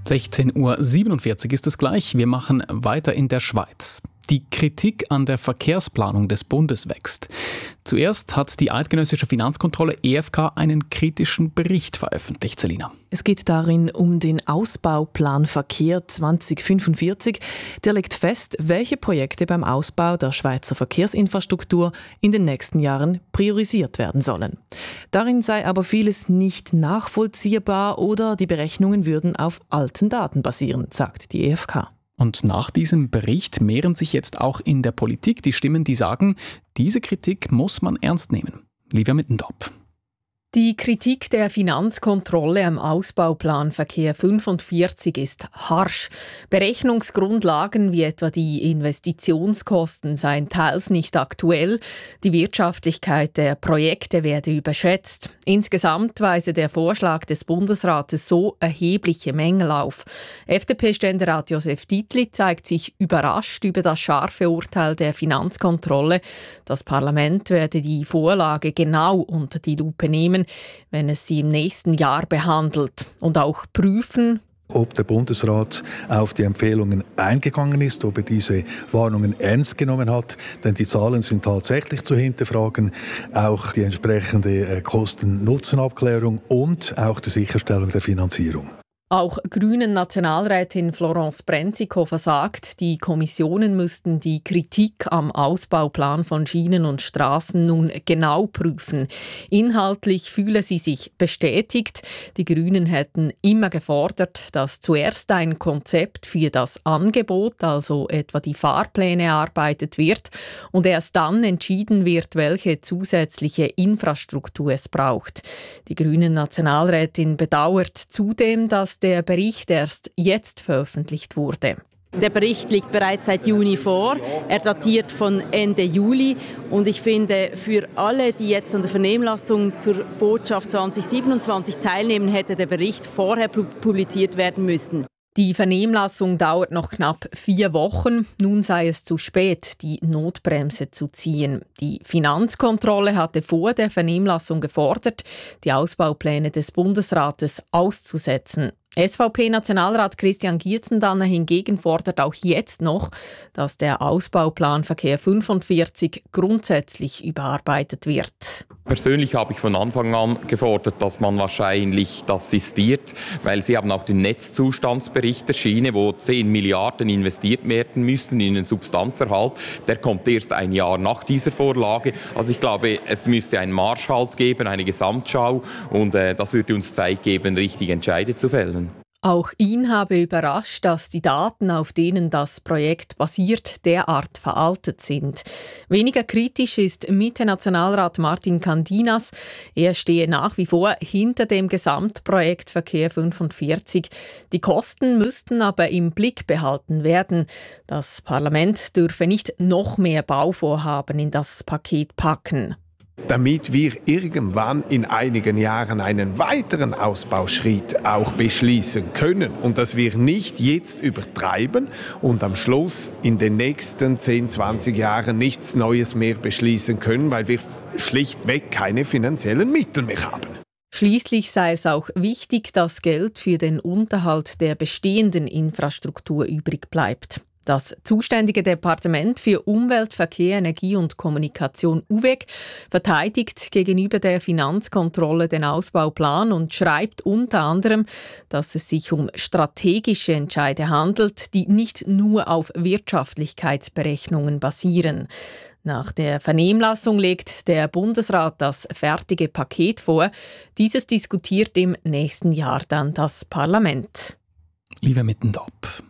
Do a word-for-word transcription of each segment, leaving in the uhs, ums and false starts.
sechzehn Uhr siebenundvierzig ist es gleich. Wir machen weiter in der Schweiz. Die Kritik an der Verkehrsplanung des Bundes wächst. Zuerst hat die eidgenössische Finanzkontrolle E F K einen kritischen Bericht veröffentlicht, Selina. Es geht darin um den Ausbauplan Verkehr zwanzig fünfundvierzig. Der legt fest, welche Projekte beim Ausbau der Schweizer Verkehrsinfrastruktur in den nächsten Jahren priorisiert werden sollen. Darin sei aber vieles nicht nachvollziehbar oder die Berechnungen würden auf alten Daten basieren, sagt die E F K. Und nach diesem Bericht mehren sich jetzt auch in der Politik die Stimmen, die sagen, diese Kritik muss man ernst nehmen. Livia Mittendorf. Die Kritik der Finanzkontrolle am Ausbauplan Verkehr fünfundvierzig ist harsch. Berechnungsgrundlagen wie etwa die Investitionskosten seien teils nicht aktuell. Die Wirtschaftlichkeit der Projekte werde überschätzt. Insgesamt weise der Vorschlag des Bundesrates so erhebliche Mängel auf. F D P-Ständerat Josef Dietli zeigt sich überrascht über das scharfe Urteil der Finanzkontrolle. Das Parlament werde die Vorlage genau unter die Lupe nehmen, wenn es sie im nächsten Jahr behandelt, und auch prüfen, ob der Bundesrat auf die Empfehlungen eingegangen ist, ob er diese Warnungen ernst genommen hat. Denn die Zahlen sind tatsächlich zu hinterfragen. Auch die entsprechende Kosten-Nutzen-Abklärung und auch die Sicherstellung der Finanzierung. Auch Grünen Nationalrätin Florence Brenzikofer sagt, die Kommissionen müssten die Kritik am Ausbauplan von Schienen und Straßen nun genau prüfen. Inhaltlich fühle sie sich bestätigt. Die Grünen hätten immer gefordert, dass zuerst ein Konzept für das Angebot, also etwa die Fahrpläne, erarbeitet wird und erst dann entschieden wird, welche zusätzliche Infrastruktur es braucht. Die Grünen Nationalrätin bedauert zudem, dass der Bericht erst jetzt veröffentlicht wurde. Der Bericht liegt bereits seit Juni vor. Er datiert von Ende Juli. Und ich finde, für alle, die jetzt an der Vernehmlassung zur Botschaft zwanzig siebenundzwanzig teilnehmen, hätte der Bericht vorher publiziert werden müssen. Die Vernehmlassung dauert noch knapp vier Wochen. Nun sei es zu spät, die Notbremse zu ziehen. Die Finanzkontrolle hatte vor der Vernehmlassung gefordert, die Ausbaupläne des Bundesrates auszusetzen. S V P-Nationalrat Christian Gietzendanner hingegen fordert auch jetzt noch, dass der Ausbauplan Verkehr fünfundvierzig grundsätzlich überarbeitet wird. Persönlich habe ich von Anfang an gefordert, dass man wahrscheinlich das sistiert, weil Sie haben auch den Netzzustandsbericht der Schiene, wo zehn Milliarden investiert werden müssten in den Substanzerhalt. Der kommt erst ein Jahr nach dieser Vorlage. Also ich glaube, es müsste einen Marschhalt geben, eine Gesamtschau, und äh, das würde uns Zeit geben, richtige Entscheide zu fällen. Auch ihn habe überrascht, dass die Daten, auf denen das Projekt basiert, derart veraltet sind. Weniger kritisch ist Mitte-Nationalrat Martin Candinas. Er stehe nach wie vor hinter dem Gesamtprojekt Verkehr fünfundvierzig. Die Kosten müssten aber im Blick behalten werden. Das Parlament dürfe nicht noch mehr Bauvorhaben in das Paket packen. Damit wir irgendwann in einigen Jahren einen weiteren Ausbauschritt auch beschließen können und dass wir nicht jetzt übertreiben und am Schluss in den nächsten zehn, zwanzig Jahren nichts Neues mehr beschließen können, weil wir schlichtweg keine finanziellen Mittel mehr haben. Schließlich sei es auch wichtig, dass Geld für den Unterhalt der bestehenden Infrastruktur übrig bleibt. Das zuständige Departement für Umwelt, Verkehr, Energie und Kommunikation U W E C verteidigt gegenüber der Finanzkontrolle den Ausbauplan und schreibt unter anderem, dass es sich um strategische Entscheide handelt, die nicht nur auf Wirtschaftlichkeitsberechnungen basieren. Nach der Vernehmlassung legt der Bundesrat das fertige Paket vor. Dieses diskutiert im nächsten Jahr dann das Parlament. Lieber Mittendorf.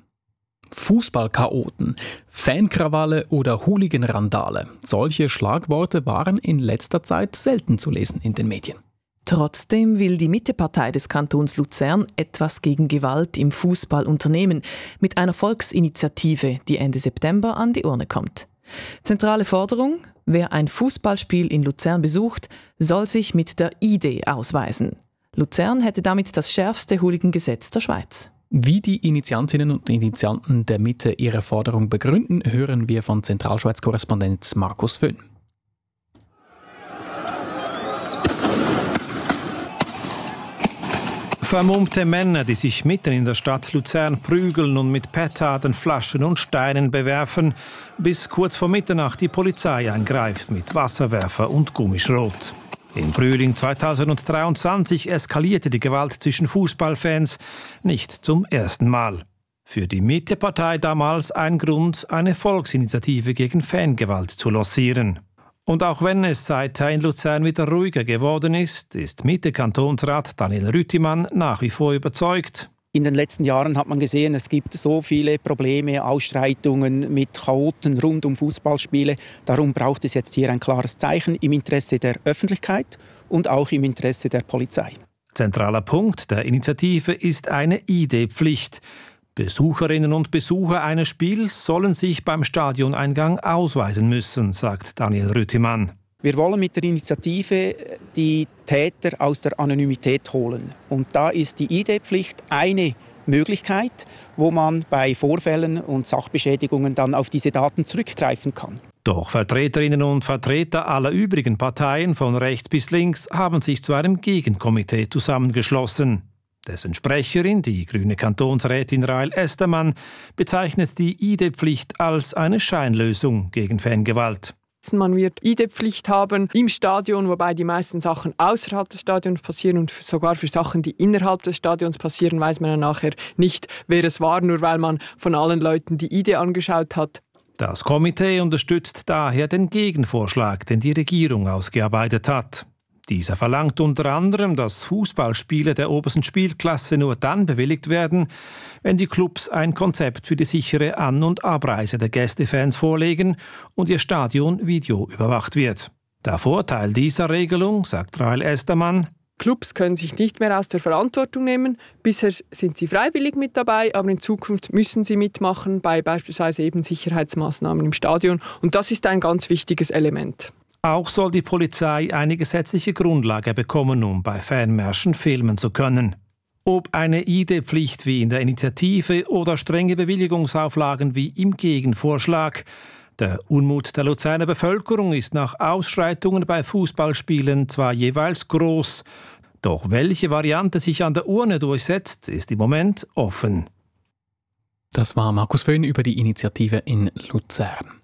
Fußballchaoten, Fankrawalle oder Hooligan-Randale. Solche Schlagworte waren in letzter Zeit selten zu lesen in den Medien. Trotzdem will die Mittepartei des Kantons Luzern etwas gegen Gewalt im Fußball unternehmen, mit einer Volksinitiative, die Ende September an die Urne kommt. Zentrale Forderung: Wer ein Fußballspiel in Luzern besucht, soll sich mit der I D ausweisen. Luzern hätte damit das schärfste Hooligan-Gesetz der Schweiz. Wie die Initiantinnen und Initianten der Mitte ihre Forderung begründen, hören wir von Zentralschweiz-Korrespondent Markus Föhn. Vermummte Männer, die sich mitten in der Stadt Luzern prügeln und mit Petarden, Flaschen und Steinen bewerfen, bis kurz vor Mitternacht die Polizei eingreift mit Wasserwerfer und Gummischrot. Im Frühling zweitausenddreiundzwanzig eskalierte die Gewalt zwischen Fußballfans nicht zum ersten Mal. Für die Mitte-Partei damals ein Grund, eine Volksinitiative gegen Fangewalt zu lancieren. Und auch wenn es seither in Luzern wieder ruhiger geworden ist, ist Mitte-Kantonsrat Daniel Rüttimann nach wie vor überzeugt. In den letzten Jahren hat man gesehen, es gibt so viele Probleme, Ausschreitungen mit Chaoten rund um Fußballspiele. Darum braucht es jetzt hier ein klares Zeichen im Interesse der Öffentlichkeit und auch im Interesse der Polizei. Zentraler Punkt der Initiative ist eine I D-Pflicht. Besucherinnen und Besucher eines Spiels sollen sich beim Stadioneingang ausweisen müssen, sagt Daniel Rüttimann. Wir wollen mit der Initiative die Täter aus der Anonymität holen. Und da ist die I D-Pflicht eine Möglichkeit, wo man bei Vorfällen und Sachbeschädigungen dann auf diese Daten zurückgreifen kann. Doch Vertreterinnen und Vertreter aller übrigen Parteien von rechts bis links haben sich zu einem Gegenkomitee zusammengeschlossen. Dessen Sprecherin, die grüne Kantonsrätin Rahel Estermann, bezeichnet die I D-Pflicht als eine Scheinlösung gegen Fangewalt. Man wird I D-Pflicht haben im Stadion, wobei die meisten Sachen außerhalb des Stadions passieren und sogar für Sachen, die innerhalb des Stadions passieren, weiß man ja nachher nicht, wer es war, nur weil man von allen Leuten die I D angeschaut hat. Das Komitee unterstützt daher den Gegenvorschlag, den die Regierung ausgearbeitet hat. Dieser verlangt unter anderem, dass Fußballspiele der obersten Spielklasse nur dann bewilligt werden, wenn die Clubs ein Konzept für die sichere An- und Abreise der Gästefans vorlegen und ihr Stadion videoüberwacht wird. Der Vorteil dieser Regelung, sagt Rahel Estermann: Clubs können sich nicht mehr aus der Verantwortung nehmen. Bisher sind sie freiwillig mit dabei, aber in Zukunft müssen sie mitmachen bei beispielsweise eben Sicherheitsmaßnahmen im Stadion. Und das ist ein ganz wichtiges Element. Auch soll die Polizei eine gesetzliche Grundlage bekommen, um bei Fanmärschen filmen zu können. Ob eine I D-Pflicht wie in der Initiative oder strenge Bewilligungsauflagen wie im Gegenvorschlag. Der Unmut der Luzerner Bevölkerung ist nach Ausschreitungen bei Fußballspielen zwar jeweils groß, doch welche Variante sich an der Urne durchsetzt, ist im Moment offen. Das war Markus Föhn über die Initiative in Luzern.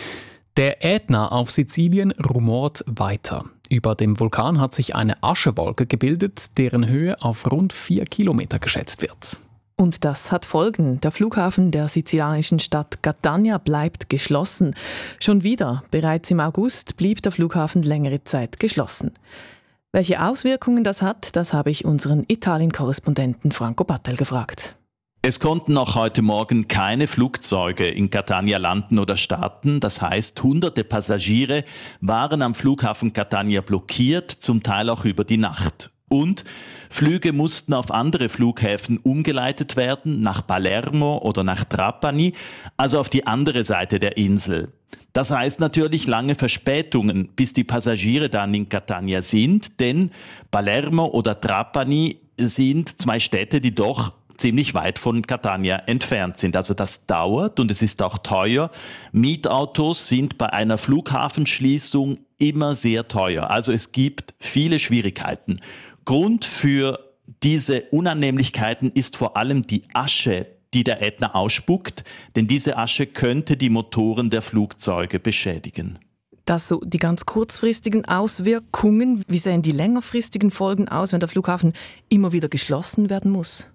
Der Ätna auf Sizilien rumort weiter. Über dem Vulkan hat sich eine Aschewolke gebildet, deren Höhe auf rund vier Kilometer geschätzt wird. Und das hat Folgen. Der Flughafen der sizilianischen Stadt Catania bleibt geschlossen. Schon wieder, bereits im August, blieb der Flughafen längere Zeit geschlossen. Welche Auswirkungen das hat, das habe ich unseren Italien-Korrespondenten Franco Battel gefragt. Es konnten noch heute Morgen keine Flugzeuge in Catania landen oder starten. Das heißt, hunderte Passagiere waren am Flughafen Catania blockiert, zum Teil auch über die Nacht. Und Flüge mussten auf andere Flughäfen umgeleitet werden, nach Palermo oder nach Trapani, also auf die andere Seite der Insel. Das heißt natürlich lange Verspätungen, bis die Passagiere dann in Catania sind, denn Palermo oder Trapani sind zwei Städte, die doch ziemlich weit von Catania entfernt sind. Also das dauert und es ist auch teuer. Mietautos sind bei einer Flughafenschließung immer sehr teuer. Also es gibt viele Schwierigkeiten. Grund für diese Unannehmlichkeiten ist vor allem die Asche, die der Ätna ausspuckt, denn diese Asche könnte die Motoren der Flugzeuge beschädigen. Das so die ganz kurzfristigen Auswirkungen. Wie sehen die längerfristigen Folgen aus, wenn der Flughafen immer wieder geschlossen werden muss?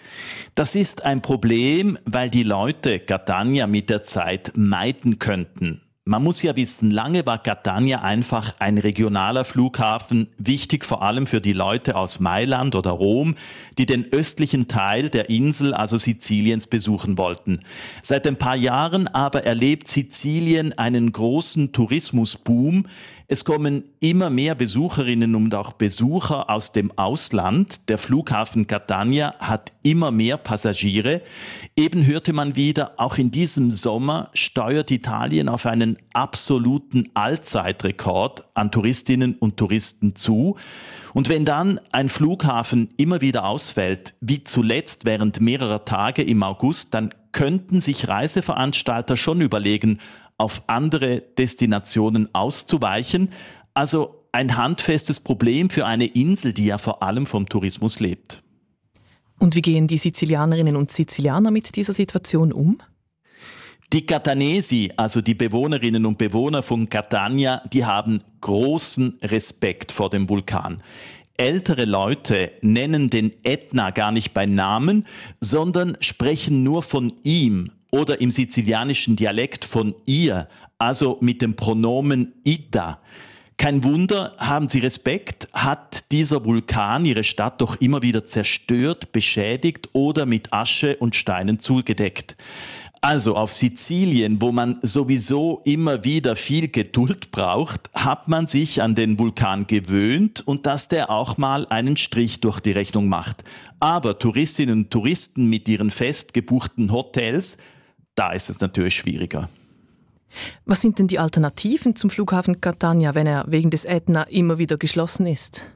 Das ist ein Problem, weil die Leute Catania mit der Zeit meiden könnten. Man muss ja wissen, lange war Catania einfach ein regionaler Flughafen, wichtig vor allem für die Leute aus Mailand oder Rom, die den östlichen Teil der Insel, also Siziliens, besuchen wollten. Seit ein paar Jahren aber erlebt Sizilien einen großen Tourismusboom. Es kommen immer mehr Besucherinnen und auch Besucher aus dem Ausland. Der Flughafen Catania hat immer mehr Passagiere. Eben hörte man wieder, auch in diesem Sommer steuert Italien auf einen absoluten Allzeitrekord an Touristinnen und Touristen zu. Und wenn dann ein Flughafen immer wieder ausfällt, wie zuletzt während mehrerer Tage im August, dann könnten sich Reiseveranstalter schon überlegen, auf andere Destinationen auszuweichen. Also ein handfestes Problem für eine Insel, die ja vor allem vom Tourismus lebt. Und wie gehen die Sizilianerinnen und Sizilianer mit dieser Situation um? Die Catanesi, also die Bewohnerinnen und Bewohner von Catania, die haben großen Respekt vor dem Vulkan. Ältere Leute nennen den Ätna gar nicht bei Namen, sondern sprechen nur von ihm oder im sizilianischen Dialekt von ihr, also mit dem Pronomen ita. Kein Wunder, haben sie Respekt, hat dieser Vulkan ihre Stadt doch immer wieder zerstört, beschädigt oder mit Asche und Steinen zugedeckt. Also auf Sizilien, wo man sowieso immer wieder viel Geduld braucht, hat man sich an den Vulkan gewöhnt und dass der auch mal einen Strich durch die Rechnung macht. Aber Touristinnen und Touristen mit ihren fest gebuchten Hotels, da ist es natürlich schwieriger. Was sind denn die Alternativen zum Flughafen Catania, wenn er wegen des Ätna immer wieder geschlossen ist?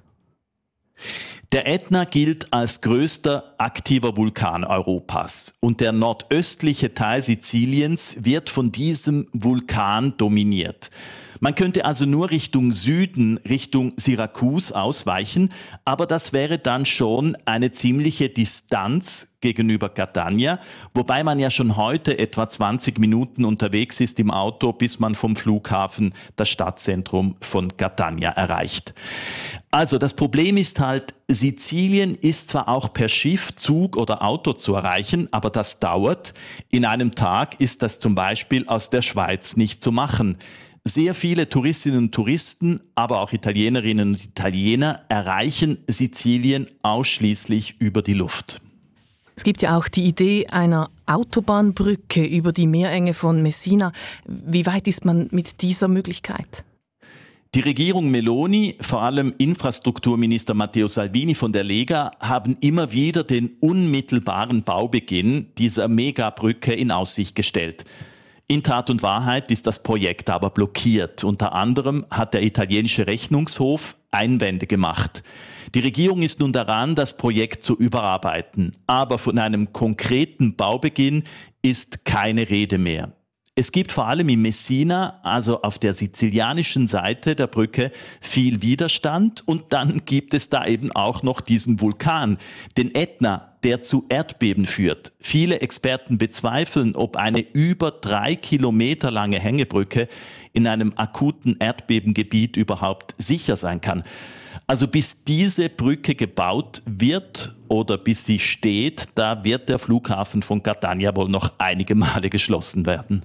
Der Ätna gilt als größter aktiver Vulkan Europas und der nordöstliche Teil Siziliens wird von diesem Vulkan dominiert. Man könnte also nur Richtung Süden, Richtung Syrakus ausweichen, aber das wäre dann schon eine ziemliche Distanz gegenüber Catania, wobei man ja schon heute etwa zwanzig Minuten unterwegs ist im Auto, bis man vom Flughafen das Stadtzentrum von Catania erreicht. Also das Problem ist halt, Sizilien ist zwar auch per Schiff, Zug oder Auto zu erreichen, aber das dauert. In einem Tag ist das zum Beispiel aus der Schweiz nicht zu machen. Sehr viele Touristinnen und Touristen, aber auch Italienerinnen und Italiener erreichen Sizilien ausschließlich über die Luft. Es gibt ja auch die Idee einer Autobahnbrücke über die Meerenge von Messina. Wie weit ist man mit dieser Möglichkeit? Die Regierung Meloni, vor allem Infrastrukturminister Matteo Salvini von der Lega, haben immer wieder den unmittelbaren Baubeginn dieser Megabrücke in Aussicht gestellt. In Tat und Wahrheit ist das Projekt aber blockiert. Unter anderem hat der italienische Rechnungshof Einwände gemacht. Die Regierung ist nun daran, das Projekt zu überarbeiten. Aber von einem konkreten Baubeginn ist keine Rede mehr. Es gibt vor allem in Messina, also auf der sizilianischen Seite der Brücke, viel Widerstand und dann gibt es da eben auch noch diesen Vulkan, den Ätna, der zu Erdbeben führt. Viele Experten bezweifeln, ob eine über drei Kilometer lange Hängebrücke in einem akuten Erdbebengebiet überhaupt sicher sein kann. Also bis diese Brücke gebaut wird oder bis sie steht, da wird der Flughafen von Catania wohl noch einige Male geschlossen werden.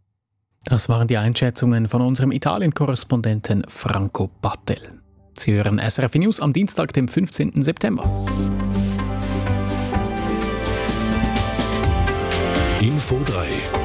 Das waren die Einschätzungen von unserem Italien-Korrespondenten Franco Battel. Sie hören S R F News am Dienstag, dem fünfzehnten September. Info drei.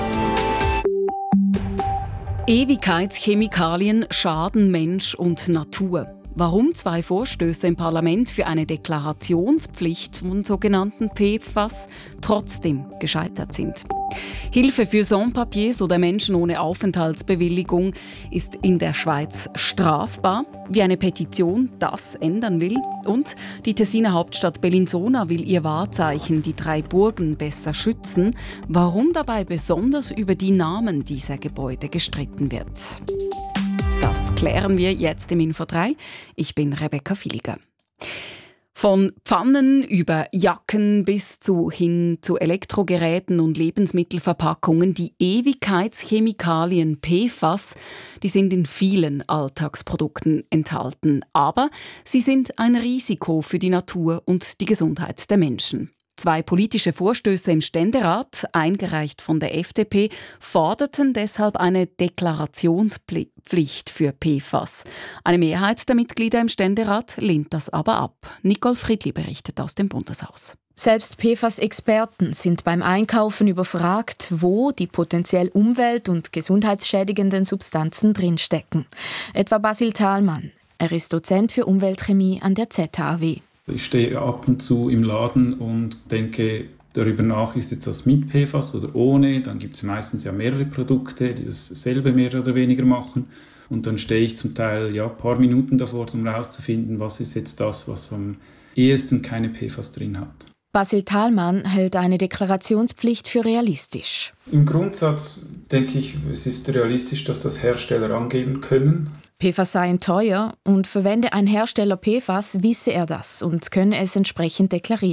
Ewigkeitschemikalien schaden Mensch und Natur. Warum zwei Vorstöße im Parlament für eine Deklarationspflicht von sogenannten P F A S trotzdem gescheitert sind. Hilfe für Sans-Papiers oder Menschen ohne Aufenthaltsbewilligung ist in der Schweiz strafbar. Wie eine Petition das ändern will. Und die Tessiner Hauptstadt Bellinzona will ihr Wahrzeichen, die drei Burgen, besser schützen. Warum dabei besonders über die Namen dieser Gebäude gestritten wird. Das klären wir jetzt im Info drei. Ich bin Rebecca Villiger. Von Pfannen über Jacken bis zu hin zu Elektrogeräten und Lebensmittelverpackungen, die Ewigkeitschemikalien P F A S, die sind in vielen Alltagsprodukten enthalten. Aber sie sind ein Risiko für die Natur und die Gesundheit der Menschen. Zwei politische Vorstöße im Ständerat, eingereicht von der F D P, forderten deshalb eine Deklarationspflicht für P F A S. Eine Mehrheit der Mitglieder im Ständerat lehnt das aber ab. Nicole Friedli berichtet aus dem Bundeshaus. Selbst P F A S-Experten sind beim Einkaufen überfragt, wo die potenziell umwelt- und gesundheitsschädigenden Substanzen drinstecken. Etwa Basil Thalmann. Er ist Dozent für Umweltchemie an der Z H A W. Ich stehe ab und zu im Laden und denke darüber nach, ist jetzt das mit P F A S oder ohne. Dann gibt es meistens ja mehrere Produkte, die dasselbe mehr oder weniger machen. Und dann stehe ich zum Teil ja ein paar Minuten davor, um herauszufinden, was ist jetzt das, was am ehesten keine P F A S drin hat. Basil Thalmann hält eine Deklarationspflicht für realistisch. Im Grundsatz denke ich, es ist realistisch, dass das Hersteller angeben können. P F A S seien teuer und verwende ein Hersteller P F A S, wisse er das und könne es entsprechend deklarieren.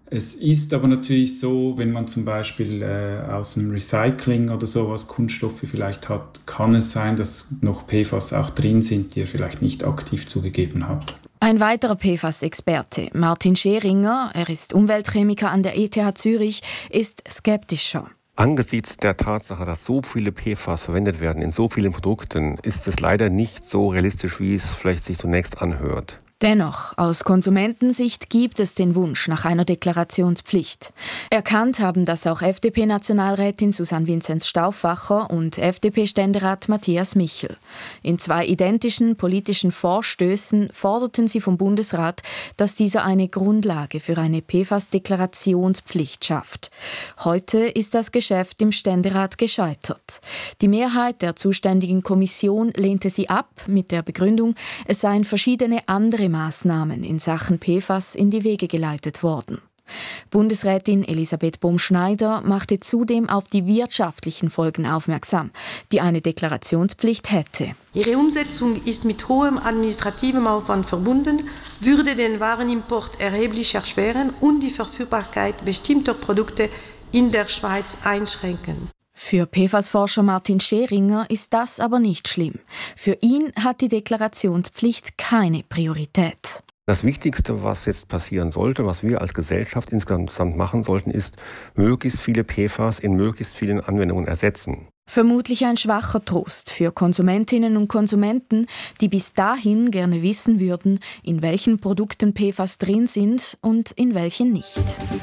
Es ist aber natürlich so, wenn man zum Beispiel äh, aus dem Recycling oder sowas Kunststoffe vielleicht hat, kann es sein, dass noch P F A S auch drin sind, die er vielleicht nicht aktiv zugegeben hat. Ein weiterer P F A S-Experte, Martin Scheringer, er ist Umweltchemiker an der E T H Zürich, ist skeptischer. Angesichts der Tatsache, dass so viele P F A S verwendet werden in so vielen Produkten, ist es leider nicht so realistisch, wie es vielleicht sich zunächst anhört. Dennoch, aus Konsumentensicht gibt es den Wunsch nach einer Deklarationspflicht. Erkannt haben das auch F D P-Nationalrätin Susanne Vinzenz-Stauffacher und F D P-Ständerat Matthias Michel. In zwei identischen politischen Vorstößen forderten sie vom Bundesrat, dass dieser eine Grundlage für eine P F A S-Deklarationspflicht schafft. Heute ist das Geschäft im Ständerat gescheitert. Die Mehrheit der zuständigen Kommission lehnte sie ab mit der Begründung, es seien verschiedene andere Maßnahmen in Sachen P F A S in die Wege geleitet worden. Bundesrätin Elisabeth Bohm-Schneider machte zudem auf die wirtschaftlichen Folgen aufmerksam, die eine Deklarationspflicht hätte. Ihre Umsetzung ist mit hohem administrativem Aufwand verbunden, würde den Warenimport erheblich erschweren und die Verfügbarkeit bestimmter Produkte in der Schweiz einschränken. Für P F A S-Forscher Martin Scheringer ist das aber nicht schlimm. Für ihn hat die Deklarationspflicht keine Priorität. Das Wichtigste, was jetzt passieren sollte, was wir als Gesellschaft insgesamt machen sollten, ist, möglichst viele P F A S in möglichst vielen Anwendungen ersetzen. Vermutlich ein schwacher Trost für Konsumentinnen und Konsumenten, die bis dahin gerne wissen würden, in welchen Produkten P F A S drin sind und in welchen nicht.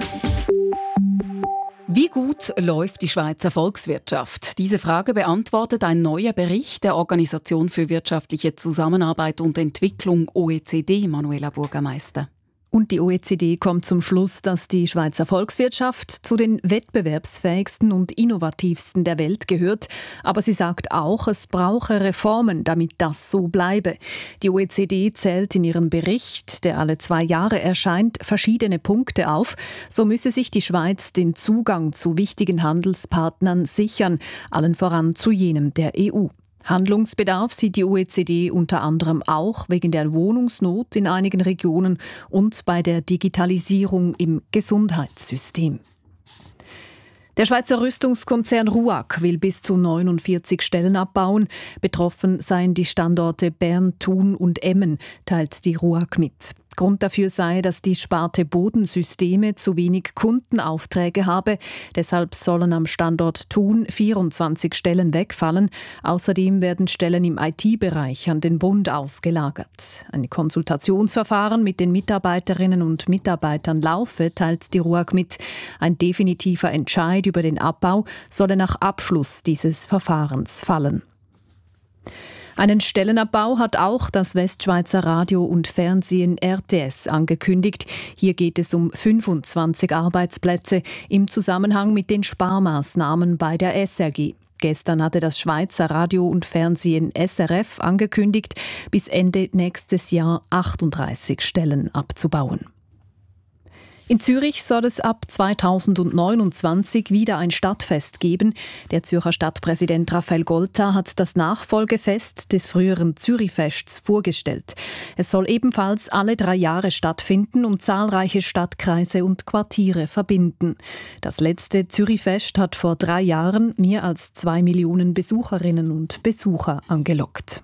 Wie gut läuft die Schweizer Volkswirtschaft? Diese Frage beantwortet ein neuer Bericht der Organisation für wirtschaftliche Zusammenarbeit und Entwicklung O E C D, Manuela Burgermeister. Und die O E C D kommt zum Schluss, dass die Schweizer Volkswirtschaft zu den wettbewerbsfähigsten und innovativsten der Welt gehört. Aber sie sagt auch, es brauche Reformen, damit das so bleibe. Die O E C D zählt in ihrem Bericht, der alle zwei Jahre erscheint, verschiedene Punkte auf. So müsse sich die Schweiz den Zugang zu wichtigen Handelspartnern sichern, allen voran zu jenem der E U. Handlungsbedarf sieht die O E C D unter anderem auch wegen der Wohnungsnot in einigen Regionen und bei der Digitalisierung im Gesundheitssystem. Der Schweizer Rüstungskonzern RUAG will bis zu neunundvierzig Stellen abbauen. Betroffen seien die Standorte Bern, Thun und Emmen, teilt die RUAG mit. Grund dafür sei, dass die Sparte Bodensysteme zu wenig Kundenaufträge habe. Deshalb sollen am Standort Thun vierundzwanzig Stellen wegfallen. Außerdem werden Stellen im I T-Bereich an den Bund ausgelagert. Ein Konsultationsverfahren mit den Mitarbeiterinnen und Mitarbeitern laufe, teilt die RUAG mit. Ein definitiver Entscheid über den Abbau solle nach Abschluss dieses Verfahrens fallen. Einen Stellenabbau hat auch das Westschweizer Radio und Fernsehen R T S angekündigt. Hier geht es um fünfundzwanzig Arbeitsplätze im Zusammenhang mit den Sparmaßnahmen bei der S R G. Gestern hatte das Schweizer Radio und Fernsehen S R F angekündigt, bis Ende nächstes Jahr achtunddreißig Stellen abzubauen. In Zürich soll es ab zweitausendneunundzwanzig wieder ein Stadtfest geben. Der Zürcher Stadtpräsident Raphael Golta hat das Nachfolgefest des früheren Zürichfests vorgestellt. Es soll ebenfalls alle drei Jahre stattfinden und zahlreiche Stadtkreise und Quartiere verbinden. Das letzte Zürichfest hat vor drei Jahren mehr als zwei Millionen Besucherinnen und Besucher angelockt.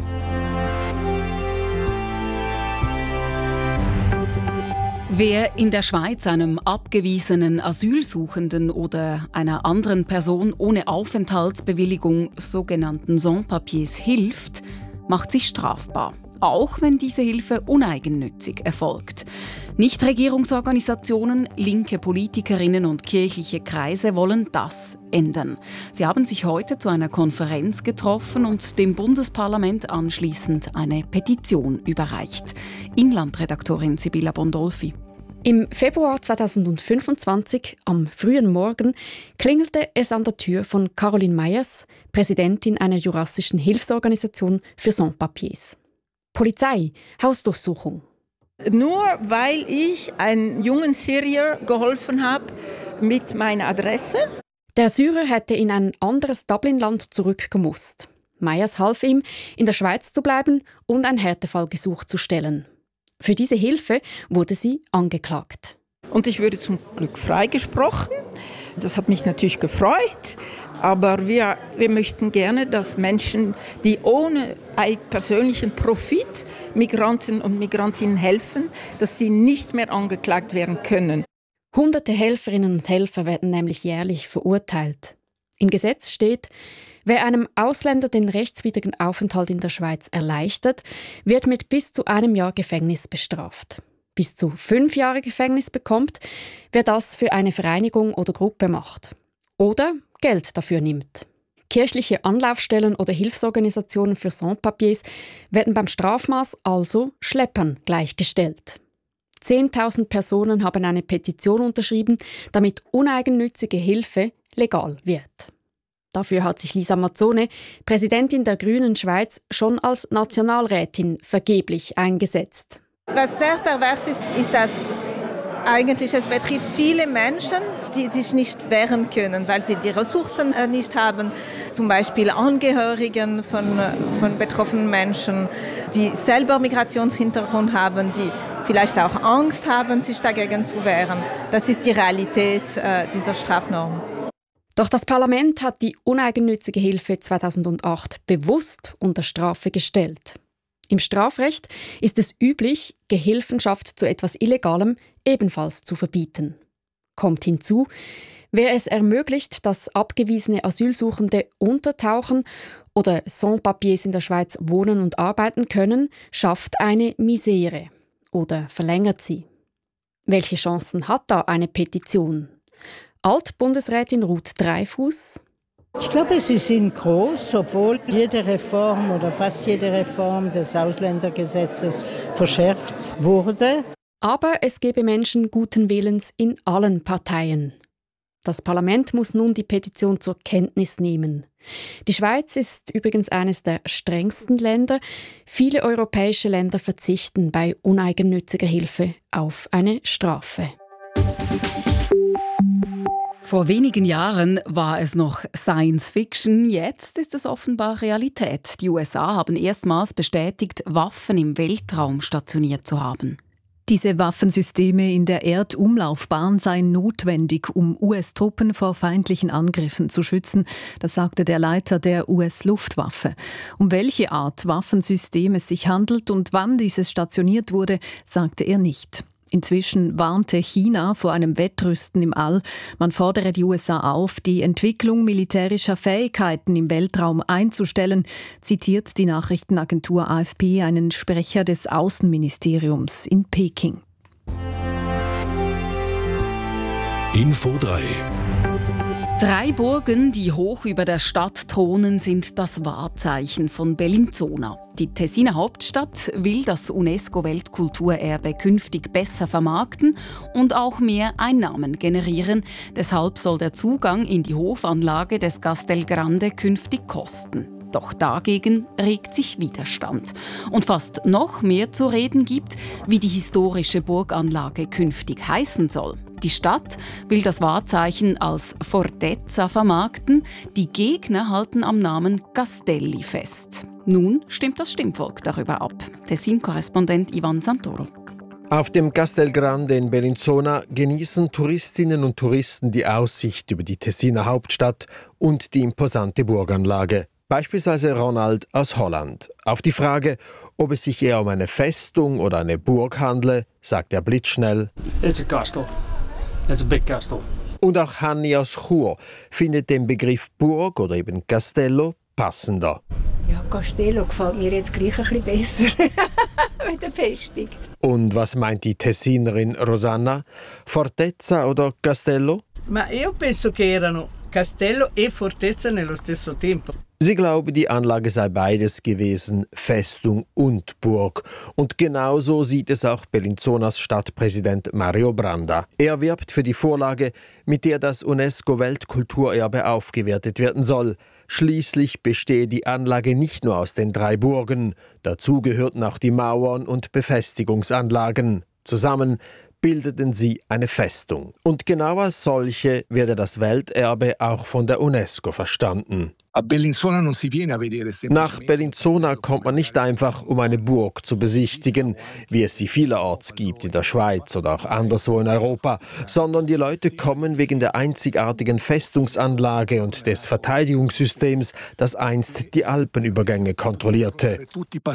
Wer in der Schweiz einem abgewiesenen Asylsuchenden oder einer anderen Person ohne Aufenthaltsbewilligung, sogenannten Sans-Papiers, hilft, macht sich strafbar. Auch wenn diese Hilfe uneigennützig erfolgt. Nichtregierungsorganisationen, linke Politikerinnen und kirchliche Kreise wollen das ändern. Sie haben sich heute zu einer Konferenz getroffen und dem Bundesparlament anschließend eine Petition überreicht. Inlandredaktorin Sibylla Bondolfi. Im Februar zweitausendfünfundzwanzig, am frühen Morgen, klingelte es an der Tür von Caroline Meyers, Präsidentin einer jurassischen Hilfsorganisation für Sans-Papiers. Polizei, Hausdurchsuchung. Nur weil ich einem jungen Syrier geholfen habe mit meiner Adresse. Der Syrer hätte in ein anderes Dublin-Land zurückgemusst. Meyers half ihm, in der Schweiz zu bleiben und ein Härtefallgesuch zu stellen. Für diese Hilfe wurde sie angeklagt. Und ich wurde zum Glück freigesprochen. Das hat mich natürlich gefreut. Aber wir, wir möchten gerne, dass Menschen, die ohne persönlichen Profit Migranten und Migrantinnen helfen, dass sie nicht mehr angeklagt werden können. Hunderte Helferinnen und Helfer werden nämlich jährlich verurteilt. Im Gesetz steht, wer einem Ausländer den rechtswidrigen Aufenthalt in der Schweiz erleichtert, wird mit bis zu einem Jahr Gefängnis bestraft. Bis zu fünf Jahre Gefängnis bekommt, wer das für eine Vereinigung oder Gruppe macht. Oder Geld dafür nimmt. Kirchliche Anlaufstellen oder Hilfsorganisationen für Sans-Papiers werden beim Strafmaß also Schleppern gleichgestellt. zehntausend Personen haben eine Petition unterschrieben, damit uneigennützige Hilfe legal wird. Dafür hat sich Lisa Mazzone, Präsidentin der Grünen Schweiz, schon als Nationalrätin vergeblich eingesetzt. Was sehr pervers ist, ist, dass eigentlich es betrifft viele Menschen, die sich nicht wehren können, weil sie die Ressourcen nicht haben. Zum Beispiel Angehörigen von, von betroffenen Menschen, die selber Migrationshintergrund haben, die vielleicht auch Angst haben, sich dagegen zu wehren. Das ist die Realität äh, dieser Strafnorm. Doch das Parlament hat die uneigennützige Hilfe zweitausendacht bewusst unter Strafe gestellt. Im Strafrecht ist es üblich, Gehilfenschaft zu etwas Illegalem ebenfalls zu verbieten. Kommt hinzu, wer es ermöglicht, dass abgewiesene Asylsuchende untertauchen oder Sans-Papiers in der Schweiz wohnen und arbeiten können, schafft eine Misere oder verlängert sie. Welche Chancen hat da eine Petition? Altbundesrätin Ruth Dreifuss: Ich glaube, sie sind groß, obwohl jede Reform oder fast jede Reform des Ausländergesetzes verschärft wurde. Aber es gebe Menschen guten Willens in allen Parteien. Das Parlament muss nun die Petition zur Kenntnis nehmen. Die Schweiz ist übrigens eines der strengsten Länder. Viele europäische Länder verzichten bei uneigennütziger Hilfe auf eine Strafe. Vor wenigen Jahren war es noch Science Fiction, jetzt ist es offenbar Realität. Die U S A haben erstmals bestätigt, Waffen im Weltraum stationiert zu haben. Diese Waffensysteme in der Erdumlaufbahn seien notwendig, um U S-Truppen vor feindlichen Angriffen zu schützen. Das sagte der Leiter der U S-Luftwaffe. Um welche Art Waffensystem es sich handelt und wann dieses stationiert wurde, sagte er nicht. Inzwischen warnte China vor einem Wettrüsten im All. Man fordere die U S A auf, die Entwicklung militärischer Fähigkeiten im Weltraum einzustellen, zitiert die Nachrichtenagentur A F P einen Sprecher des Außenministeriums in Peking. Info drei. Drei Burgen, die hoch über der Stadt thronen, sind das Wahrzeichen von Bellinzona. Die Tessiner Hauptstadt will das UNESCO-Weltkulturerbe künftig besser vermarkten und auch mehr Einnahmen generieren. Deshalb soll der Zugang in die Hofanlage des Castel Grande künftig kosten. Doch dagegen regt sich Widerstand. Und fast noch mehr zu reden gibt, wie die historische Burganlage künftig heißen soll. Die Stadt will das Wahrzeichen als Fortezza vermarkten. Die Gegner halten am Namen Castelli fest. Nun stimmt das Stimmvolk darüber ab. Tessin-Korrespondent Ivan Santoro. Auf dem Castel Grande in Bellinzona genießen Touristinnen und Touristen die Aussicht über die Tessiner Hauptstadt und die imposante Burganlage. Beispielsweise Ronald aus Holland. Auf die Frage, ob es sich eher um eine Festung oder eine Burg handle, sagt er blitzschnell: It's a castle. It's a big castle. Und auch Hanni aus Chur findet den Begriff Burg oder eben Castello passender. Ja, Castello gefällt mir jetzt gleich ein bisschen besser mit der Festung. Und was meint die Tessinerin Rosanna? Fortezza oder Castello? Ma io penso che erano Castello e Fortezza nello stesso tempo. Sie glaube, die Anlage sei beides gewesen, Festung und Burg. Und genauso sieht es auch Bellinzonas Stadtpräsident Mario Branda. Er wirbt für die Vorlage, mit der das UNESCO-Weltkulturerbe aufgewertet werden soll. Schließlich bestehe die Anlage nicht nur aus den drei Burgen. Dazu gehörten auch die Mauern und Befestigungsanlagen. Zusammen bildeten sie eine Festung. Und genau als solche werde das Welterbe auch von der UNESCO verstanden. Nach Bellinzona kommt man nicht einfach, um eine Burg zu besichtigen, wie es sie vielerorts gibt in der Schweiz oder auch anderswo in Europa, sondern die Leute kommen wegen der einzigartigen Festungsanlage und des Verteidigungssystems, das einst die Alpenübergänge kontrollierte.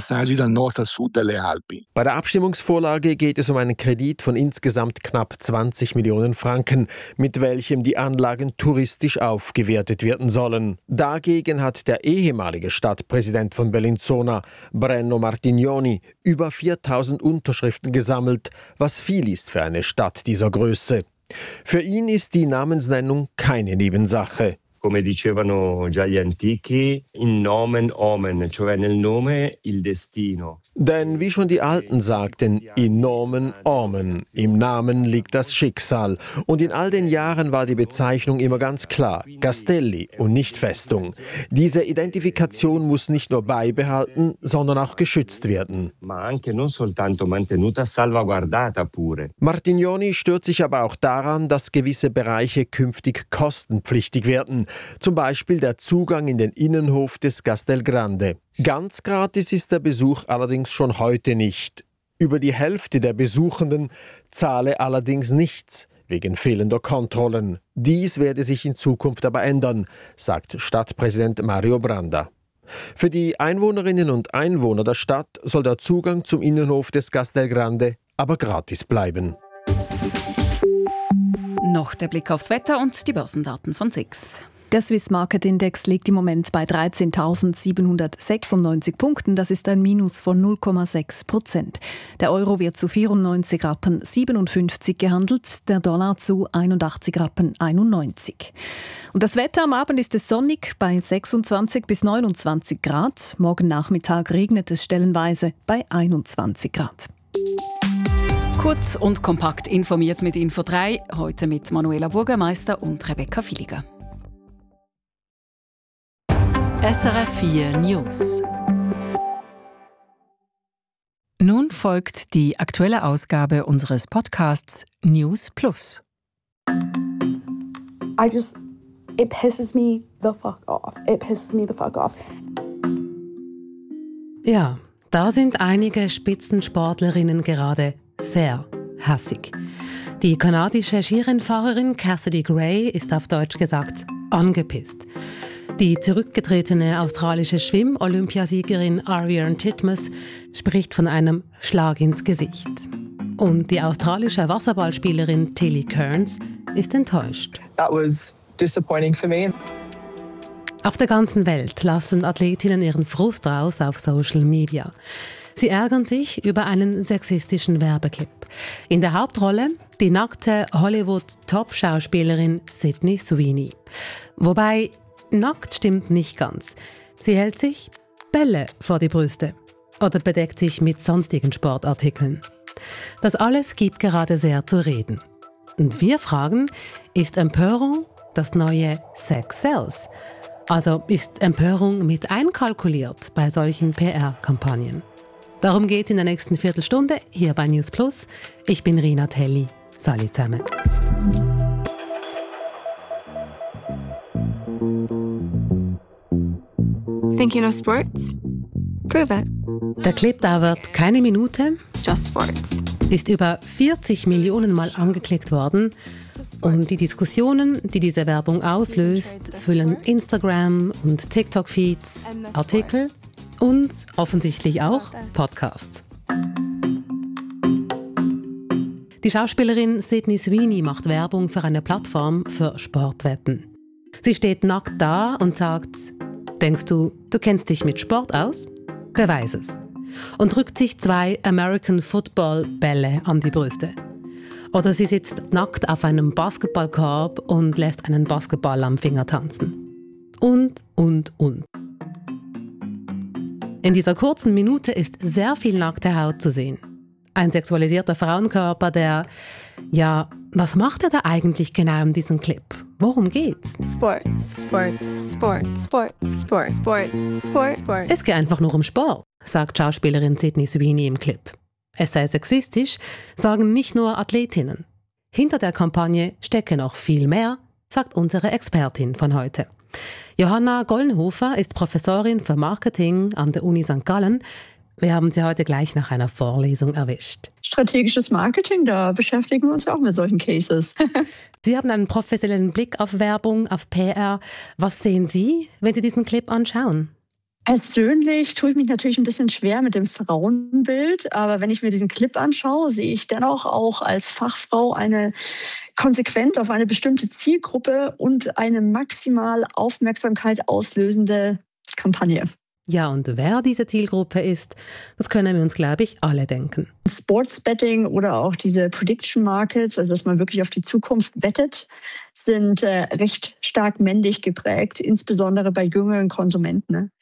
Bei der Abstimmungsvorlage geht es um einen Kredit von insgesamt knapp zwanzig Millionen Franken, mit welchem die Anlagen touristisch aufgewertet werden sollen. Dagegen hat der ehemalige Stadtpräsident von Bellinzona, Brenno Martignoni, über viertausend Unterschriften gesammelt, was viel ist für eine Stadt dieser Größe. Für ihn ist die Namensnennung keine Nebensache. Come dicevano già gli antichi, in nomen omen, cioè nel nome il destino. Denn wie schon die Alten sagten, in nomen omen, im Namen liegt das Schicksal. Und in all den Jahren war die Bezeichnung immer ganz klar, Castelli und nicht Festung. Diese Identifikation muss nicht nur beibehalten, sondern auch geschützt werden. Ma anche non soltanto mantenuta, salvaguardata pure. Martignoni stört sich aber auch daran, dass gewisse Bereiche künftig kostenpflichtig werden. Zum Beispiel der Zugang in den Innenhof des Castel Grande. Ganz gratis ist der Besuch allerdings schon heute nicht. Über die Hälfte der Besuchenden zahle allerdings nichts, wegen fehlender Kontrollen. Dies werde sich in Zukunft aber ändern, sagt Stadtpräsident Mario Branda. Für die Einwohnerinnen und Einwohner der Stadt soll der Zugang zum Innenhof des Castel Grande aber gratis bleiben. Noch der Blick aufs Wetter und die Börsendaten von SIX. Der Swiss Market Index liegt im Moment bei dreizehntausendsiebenhundertsechsundneunzig Punkten. Das ist ein Minus von null Komma sechs Prozent. Der Euro wird zu vierundneunzig Rappen siebenundfünfzig gehandelt, der Dollar zu einundachtzig Rappen einundneunzig. Und das Wetter am Abend ist es sonnig bei sechsundzwanzig bis neunundzwanzig Grad. Morgen Nachmittag regnet es stellenweise bei einundzwanzig Grad. Kurz und kompakt informiert mit Info drei, heute mit Manuela Burgermeister und Rebecca Villiger. S R F vier News. Nun folgt die aktuelle Ausgabe unseres Podcasts News Plus. I just, it pisses me the fuck off. It pisses me the fuck off. Ja, da sind einige Spitzensportlerinnen gerade sehr hassig. Die kanadische Skirennfahrerin Cassidy Gray ist auf Deutsch gesagt angepisst. Die zurückgetretene australische Schwimm-Olympiasiegerin Ariarne Titmus spricht von einem Schlag ins Gesicht. Und die australische Wasserballspielerin Tilly Kearns ist enttäuscht. That was disappointing for me. Auf der ganzen Welt lassen Athletinnen ihren Frust raus auf Social Media. Sie ärgern sich über einen sexistischen Werbeclip. In der Hauptrolle die nackte Hollywood-Top-Schauspielerin Sydney Sweeney. Wobei nackt stimmt nicht ganz. Sie hält sich Bälle vor die Brüste oder bedeckt sich mit sonstigen Sportartikeln. Das alles gibt gerade sehr zu reden. Und wir fragen, ist Empörung das neue Sex Sells? Also ist Empörung mit einkalkuliert bei solchen P R-Kampagnen? Darum geht es in der nächsten Viertelstunde hier bei News Plus. Ich bin Rina Telli. Salut zusammen. Thinking of sports? Prove it. Der Clip dauert keine Minute. Just Sports. Ist über vierzig Millionen Mal angeklickt worden. Und die Diskussionen, die diese Werbung auslöst, füllen Instagram und TikTok-Feeds, Artikel und offensichtlich auch Podcasts. Die Schauspielerin Sydney Sweeney macht Werbung für eine Plattform für Sportwetten. Sie steht nackt da und sagt: Denkst du, du kennst dich mit Sport aus? Beweis es. Und drückt sich zwei American Football Bälle an die Brüste. Oder sie sitzt nackt auf einem Basketballkorb und lässt einen Basketball am Finger tanzen. Und, und, und. In dieser kurzen Minute ist sehr viel nackte Haut zu sehen. Ein sexualisierter Frauenkörper, der, ja, was macht er da eigentlich genau in diesem Clip? Worum geht's? Sports, Sports, Sports, Sports, Sports, Sports, Sports, Sports. Es geht einfach nur um Sport, sagt Schauspielerin Sydney Sweeney im Clip. Es sei sexistisch, sagen nicht nur Athletinnen. Hinter der Kampagne stecke noch viel mehr, sagt unsere Expertin von heute. Johanna Gollenhofer ist Professorin für Marketing an der Uni Sankt Gallen. Wir haben sie heute gleich nach einer Vorlesung erwischt. Strategisches Marketing, da beschäftigen wir uns ja auch mit solchen Cases. Sie haben einen professionellen Blick auf Werbung, auf P R. Was sehen Sie, wenn Sie diesen Clip anschauen? Persönlich tue ich mich natürlich ein bisschen schwer mit dem Frauenbild, aber wenn ich mir diesen Clip anschaue, sehe ich dennoch auch als Fachfrau eine konsequent auf eine bestimmte Zielgruppe und eine maximal Aufmerksamkeit auslösende Kampagne. Ja, und wer diese Zielgruppe ist, das können wir uns, glaube ich, alle denken. Sportsbetting oder auch diese Prediction Markets, also dass man wirklich auf die Zukunft wettet, sind äh, recht stark männlich geprägt, insbesondere bei jüngeren Konsumenten. Ne?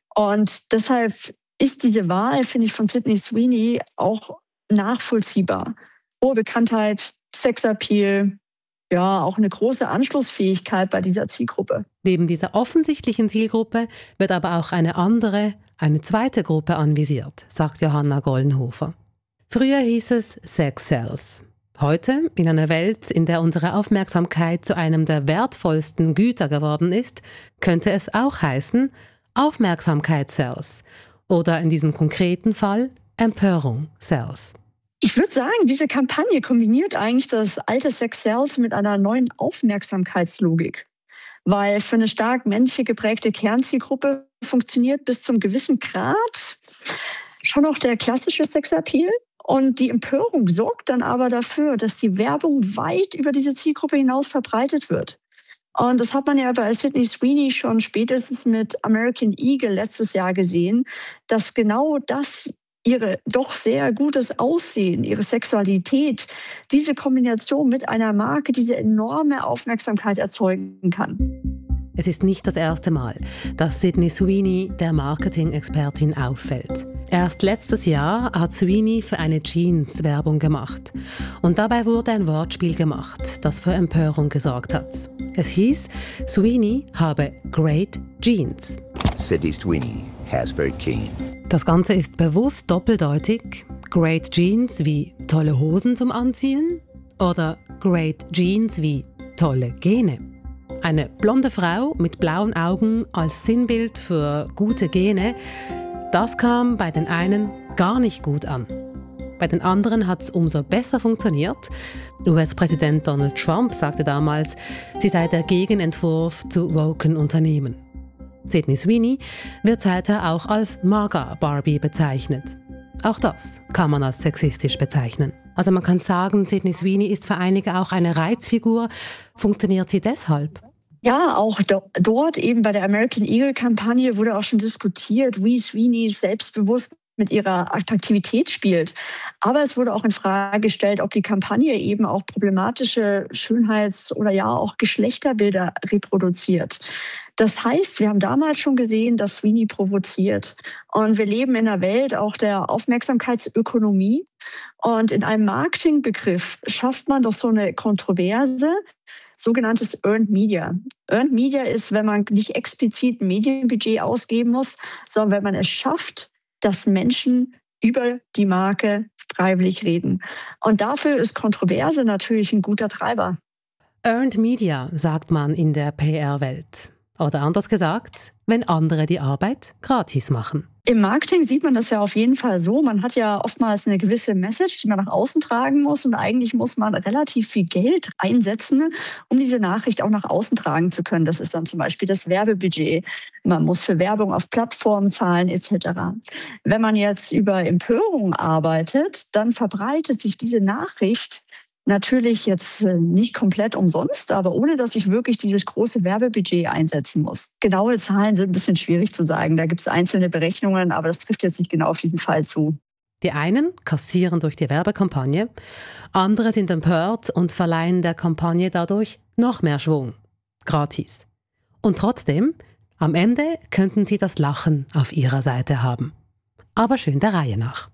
Und deshalb ist diese Wahl, finde ich, von Sydney Sweeney auch nachvollziehbar. Hohe Bekanntheit, Sexappeal, ja, auch eine große Anschlussfähigkeit bei dieser Zielgruppe. Neben dieser offensichtlichen Zielgruppe wird aber auch eine andere, eine zweite Gruppe anvisiert, sagt Johanna Gollenhofer. Früher hieß es Sex Sells. Heute, in einer Welt, in der unsere Aufmerksamkeit zu einem der wertvollsten Güter geworden ist, könnte es auch heißen Aufmerksamkeit sells oder in diesem konkreten Fall Empörung sells. Ich würde sagen, diese Kampagne kombiniert eigentlich das alte Sex Sells mit einer neuen Aufmerksamkeitslogik. Weil für eine stark männlich geprägte Kernzielgruppe funktioniert bis zum gewissen Grad schon noch der klassische Sexappeal. Und die Empörung sorgt dann aber dafür, dass die Werbung weit über diese Zielgruppe hinaus verbreitet wird. Und das hat man ja bei Sydney Sweeney schon spätestens mit American Eagle letztes Jahr gesehen, dass genau das ihre doch sehr gutes Aussehen, ihre Sexualität, diese Kombination mit einer Marke diese enorme Aufmerksamkeit erzeugen kann. Es ist nicht das erste Mal, dass Sydney Sweeney der Marketing-Expertin auffällt. Erst letztes Jahr hat Sweeney für eine Jeans Werbung gemacht. Und dabei wurde ein Wortspiel gemacht, das für Empörung gesorgt hat. Es hieß, Sweeney habe great jeans. Sydney Sweeney has great jeans. Das Ganze ist bewusst doppeldeutig. Great Jeans wie tolle Hosen zum Anziehen oder Great Jeans wie tolle Gene. Eine blonde Frau mit blauen Augen als Sinnbild für gute Gene, das kam bei den einen gar nicht gut an. Bei den anderen hat es umso besser funktioniert. U S-Präsident Donald Trump sagte damals, sie sei der Gegenentwurf zu woken Unternehmen. Sydney Sweeney wird seither auch als Maga Barbie bezeichnet. Auch das kann man als sexistisch bezeichnen. Also man kann sagen, Sydney Sweeney ist für einige auch eine Reizfigur. Funktioniert sie deshalb? Ja, auch do- dort eben bei der American Eagle-Kampagne wurde auch schon diskutiert, wie Sweeney selbstbewusst mit ihrer Attraktivität spielt. Aber es wurde auch in Frage gestellt, ob die Kampagne eben auch problematische Schönheits- oder ja auch Geschlechterbilder reproduziert. Das heißt, wir haben damals schon gesehen, dass Sweeney provoziert. Und wir leben in einer Welt auch der Aufmerksamkeitsökonomie. Und in einem Marketingbegriff schafft man doch so eine Kontroverse, sogenanntes Earned Media. Earned Media ist, wenn man nicht explizit ein Medienbudget ausgeben muss, sondern wenn man es schafft, dass Menschen über die Marke freiwillig reden. Und dafür ist Kontroverse natürlich ein guter Treiber. Earned Media sagt man in der P R-Welt. Oder anders gesagt, wenn andere die Arbeit gratis machen. Im Marketing sieht man das ja auf jeden Fall so. Man hat ja oftmals eine gewisse Message, die man nach außen tragen muss. Und eigentlich muss man relativ viel Geld einsetzen, um diese Nachricht auch nach außen tragen zu können. Das ist dann zum Beispiel das Werbebudget. Man muss für Werbung auf Plattformen zahlen et cetera. Wenn man jetzt über Empörung arbeitet, dann verbreitet sich diese Nachricht natürlich jetzt nicht komplett umsonst, aber ohne, dass ich wirklich dieses große Werbebudget einsetzen muss. Genaue Zahlen sind ein bisschen schwierig zu sagen. Da gibt es einzelne Berechnungen, aber das trifft jetzt nicht genau auf diesen Fall zu. Die einen kassieren durch die Werbekampagne, andere sind empört und verleihen der Kampagne dadurch noch mehr Schwung. Gratis. Und trotzdem, am Ende könnten sie das Lachen auf ihrer Seite haben. Aber schön der Reihe nach.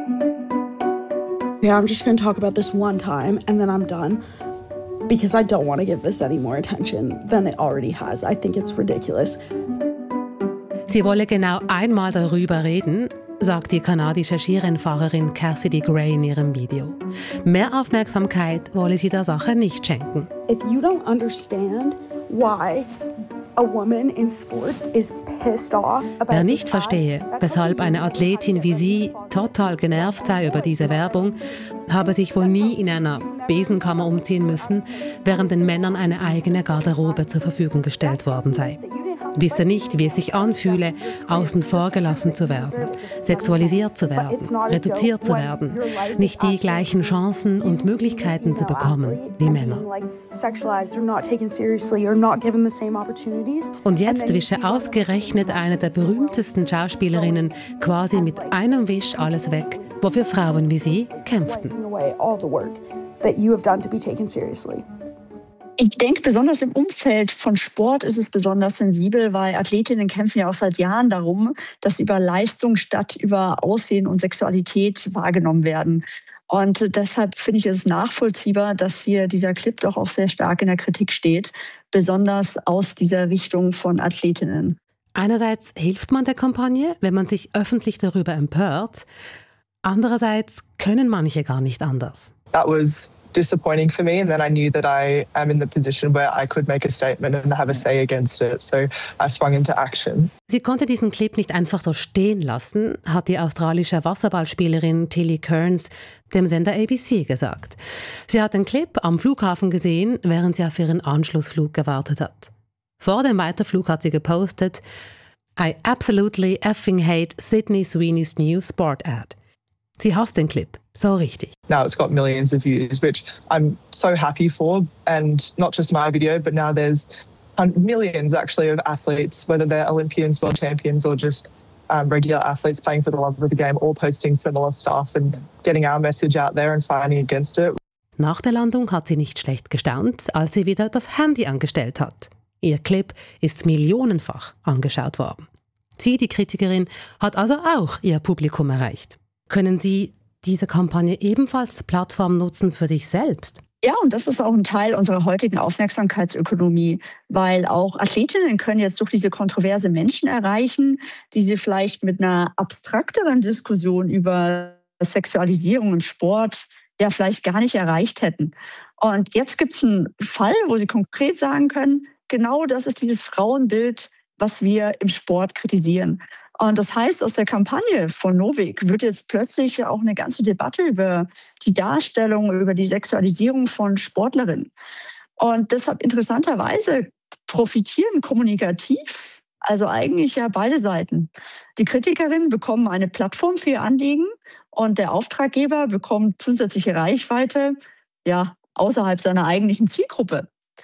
Yeah, I'm just going to talk about this one time and then I'm done because I don't want to give this any more attention than it already has. I think it's ridiculous. Sie wolle genau einmal darüber reden, sagt die kanadische Skirennfahrerin Cassidy Gray in ihrem Video. Mehr Aufmerksamkeit wolle sie der Sache nicht schenken. If you don't understand why Wer nicht verstehe, weshalb eine Athletin wie sie total genervt sei über diese Werbung, habe sich wohl nie in einer Besenkammer umziehen müssen, während den Männern eine eigene Garderobe zur Verfügung gestellt worden sei. Wisse nicht, wie es sich anfühle, außen vor gelassen zu werden, sexualisiert zu werden, reduziert zu werden, nicht die gleichen Chancen und Möglichkeiten zu bekommen wie Männer. Und jetzt wische ausgerechnet eine der berühmtesten Schauspielerinnen quasi mit einem Wisch alles weg, wofür Frauen wie sie kämpften. Ich denke, besonders im Umfeld von Sport ist es besonders sensibel, weil Athletinnen kämpfen ja auch seit Jahren darum, dass sie über Leistung statt über Aussehen und Sexualität wahrgenommen werden. Und deshalb finde ich es nachvollziehbar, dass hier dieser Clip doch auch sehr stark in der Kritik steht, besonders aus dieser Richtung von Athletinnen. Einerseits hilft man der Kampagne, wenn man sich öffentlich darüber empört. Andererseits können manche gar nicht anders. That was disappointing for me, and then I knew that I am in the position where I could make a statement and have a say against it, so I swung into action. Sie konnte diesen Clip nicht einfach so stehen lassen, hat die australische Wasserballspielerin Tilly Kearns dem Sender A B C gesagt. Sie hat den Clip am Flughafen gesehen, während sie auf ihren Anschlussflug gewartet hat. Vor dem Weiterflug hat sie gepostet: I absolutely effing hate Sydney Sweeney's new sport ad. Sie hasst den Clip, so richtig. Now it's got millions of views, which I'm so happy for, and not just my video, but now there's millions actually of athletes, whether they're Olympians, world champions, or just um, regular athletes playing for the love of the game, all posting similar stuff and getting our message out there and fighting against it. Nach der Landung hat sie nicht schlecht gestaunt, als sie wieder das Handy angestellt hat. Ihr Clip ist millionenfach angeschaut worden. Sie, die Kritikerin, hat also auch ihr Publikum erreicht. Können Sie diese Kampagne ebenfalls als Plattform nutzen für sich selbst? Ja, und das ist auch ein Teil unserer heutigen Aufmerksamkeitsökonomie, weil auch Athletinnen können jetzt durch diese kontroverse Menschen erreichen, die sie vielleicht mit einer abstrakteren Diskussion über Sexualisierung im Sport ja vielleicht gar nicht erreicht hätten. Und jetzt gibt es einen Fall, wo sie konkret sagen können, genau das ist dieses Frauenbild, was wir im Sport kritisieren. Und das heißt, aus der Kampagne von Novik wird jetzt plötzlich auch eine ganze Debatte über die Darstellung, über die Sexualisierung von Sportlerinnen. Und deshalb interessanterweise profitieren kommunikativ, also eigentlich ja beide Seiten. Die Kritikerinnen bekommen eine Plattform für ihr Anliegen und der Auftraggeber bekommt zusätzliche Reichweite, ja, außerhalb seiner eigentlichen Zielgruppe.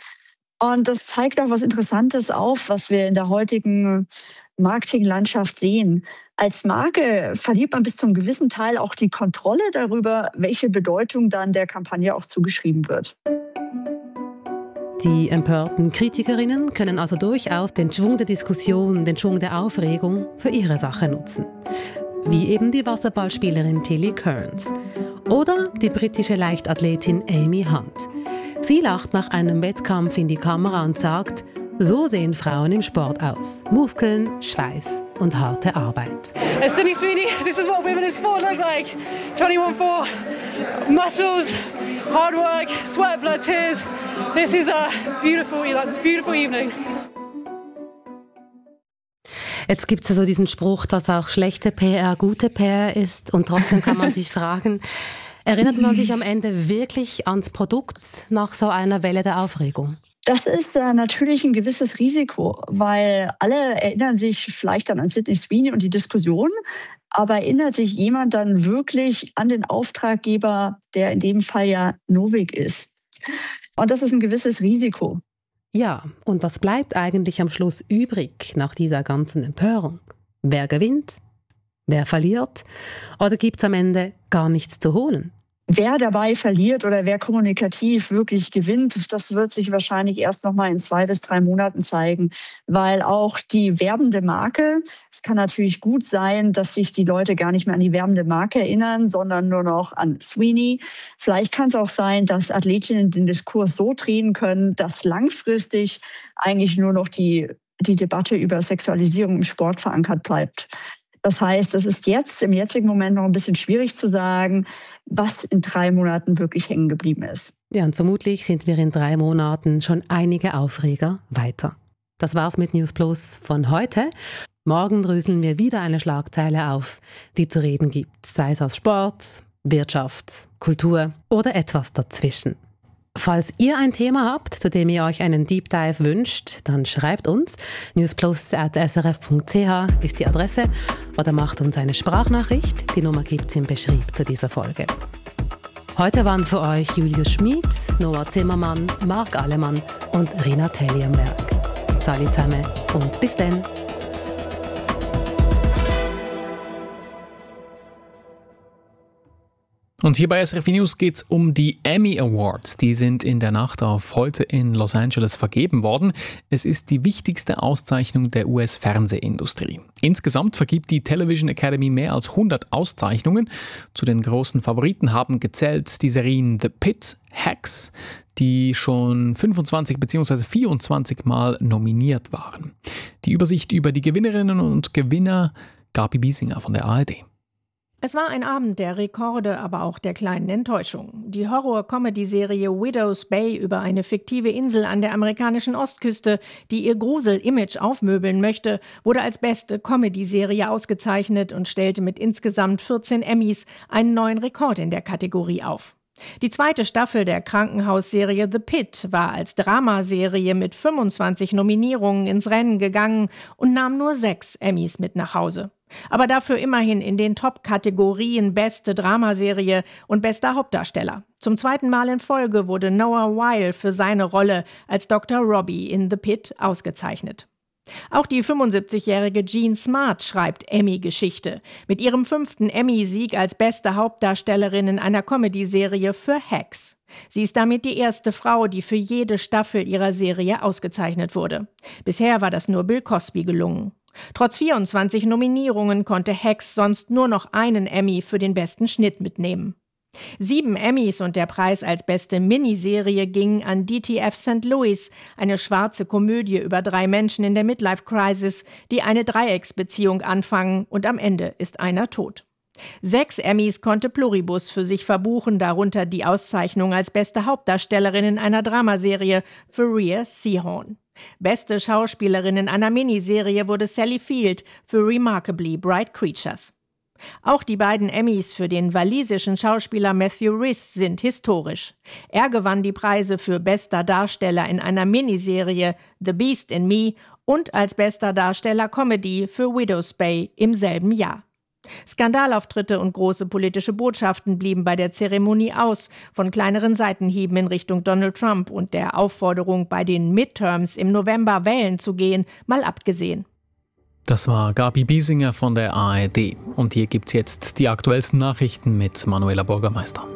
Und das zeigt auch was Interessantes auf, was wir in der heutigen Marketinglandschaft sehen. Als Marke verliert man bis zum gewissen Teil auch die Kontrolle darüber, welche Bedeutung dann der Kampagne auch zugeschrieben wird. Die empörten Kritikerinnen können also durchaus den Schwung der Diskussion, den Schwung der Aufregung für ihre Sache nutzen. Wie eben die Wasserballspielerin Tilly Kearns oder die britische Leichtathletin Amy Hunt. Sie lacht nach einem Wettkampf in die Kamera und sagt: So sehen Frauen im Sport aus. Muskeln, Schweiß und harte Arbeit. As Sydney Sweeney, this is what women in sport look like. twenty-one four, muscles, hard work, sweat, blood, tears. This is a beautiful, beautiful evening. Jetzt gibt es also diesen Spruch, dass auch schlechte P R gute P R ist. Und trotzdem kann man sich fragen, erinnert man sich am Ende wirklich ans Produkt nach so einer Welle der Aufregung? Das ist äh, natürlich ein gewisses Risiko, weil alle erinnern sich vielleicht dann an Sydney Sweeney und die Diskussion, aber erinnert sich jemand dann wirklich an den Auftraggeber, der in dem Fall ja Novik ist? Und das ist ein gewisses Risiko. Ja, und was bleibt eigentlich am Schluss übrig nach dieser ganzen Empörung? Wer gewinnt? Wer verliert? Oder gibt es am Ende gar nichts zu holen? Wer dabei verliert oder wer kommunikativ wirklich gewinnt, das wird sich wahrscheinlich erst noch mal in zwei bis drei Monaten zeigen, weil auch die werbende Marke, es kann natürlich gut sein, dass sich die Leute gar nicht mehr an die werbende Marke erinnern, sondern nur noch an Sweeney. Vielleicht kann es auch sein, dass Athletinnen den Diskurs so drehen können, dass langfristig eigentlich nur noch die, die Debatte über Sexualisierung im Sport verankert bleibt. Das heißt, es ist jetzt im jetzigen Moment noch ein bisschen schwierig zu sagen, was in drei Monaten wirklich hängen geblieben ist. Ja, und vermutlich sind wir in drei Monaten schon einige Aufreger weiter. Das war's mit News Plus von heute. Morgen dröseln wir wieder eine Schlagzeile auf, die zu reden gibt, sei es aus Sport, Wirtschaft, Kultur oder etwas dazwischen. Falls ihr ein Thema habt, zu dem ihr euch einen Deep Dive wünscht, dann schreibt uns. newsplus at s r f punkt c h ist die Adresse oder macht uns eine Sprachnachricht. Die Nummer gibt es im Beschrieb zu dieser Folge. Heute waren für euch Julius Schmid, Noah Zimmermann, Marc Alemann und Rina Tellienberg. Salut zusammen und bis dann. Und hier bei S R F News geht es um die Emmy Awards. Die sind in der Nacht auf heute in Los Angeles vergeben worden. Es ist die wichtigste Auszeichnung der U S-Fernsehindustrie. Insgesamt vergibt die Television Academy mehr als hundert Auszeichnungen. Zu den großen Favoriten haben gezählt die Serien The Pitt, Hacks, die schon fünfundzwanzig bzw. vierundzwanzig Mal nominiert waren. Die Übersicht über die Gewinnerinnen und Gewinner Gabi Biesinger von der A R D. Es war ein Abend der Rekorde, aber auch der kleinen Enttäuschung. Die Horror-Comedy-Serie Widow's Bay über eine fiktive Insel an der amerikanischen Ostküste, die ihr Grusel-Image aufmöbeln möchte, wurde als beste Comedy-Serie ausgezeichnet und stellte mit insgesamt vierzehn Emmys einen neuen Rekord in der Kategorie auf. Die zweite Staffel der Krankenhausserie The Pitt war als Dramaserie mit fünfundzwanzig Nominierungen ins Rennen gegangen und nahm nur sechs Emmys mit nach Hause. Aber dafür immerhin in den Top-Kategorien Beste Dramaserie und Bester Hauptdarsteller. Zum zweiten Mal in Folge wurde Noah Wyle für seine Rolle als Doktor Robbie in The Pitt ausgezeichnet. Auch die fünfundsiebzigjährige Jean Smart schreibt Emmy-Geschichte mit ihrem fünften Emmy-Sieg als beste Hauptdarstellerin in einer Comedy-Serie für Hacks. Sie ist damit die erste Frau, die für jede Staffel ihrer Serie ausgezeichnet wurde. Bisher war das nur Bill Cosby gelungen. Trotz vierundzwanzig Nominierungen konnte Hacks sonst nur noch einen Emmy für den besten Schnitt mitnehmen. Sieben Emmys und der Preis als beste Miniserie ging an D T F Sankt Louis, eine schwarze Komödie über drei Menschen in der Midlife-Crisis, die eine Dreiecksbeziehung anfangen und am Ende ist einer tot. Sechs Emmys konnte Pluribus für sich verbuchen, darunter die Auszeichnung als beste Hauptdarstellerin in einer Dramaserie für Rhea Seehorn. Beste Schauspielerin in einer Miniserie wurde Sally Field für Remarkably Bright Creatures. Auch die beiden Emmys für den walisischen Schauspieler Matthew Rhys sind historisch. Er gewann die Preise für bester Darsteller in einer Miniserie The Beast in Me und als bester Darsteller Comedy für Widow's Bay im selben Jahr. Skandalauftritte und große politische Botschaften blieben bei der Zeremonie aus, von kleineren Seitenhieben in Richtung Donald Trump und der Aufforderung, bei den Midterms im November wählen zu gehen, mal abgesehen. Das war Gabi Biesinger von der A R D. Und hier gibt's jetzt die aktuellsten Nachrichten mit Manuela Bürgermeister.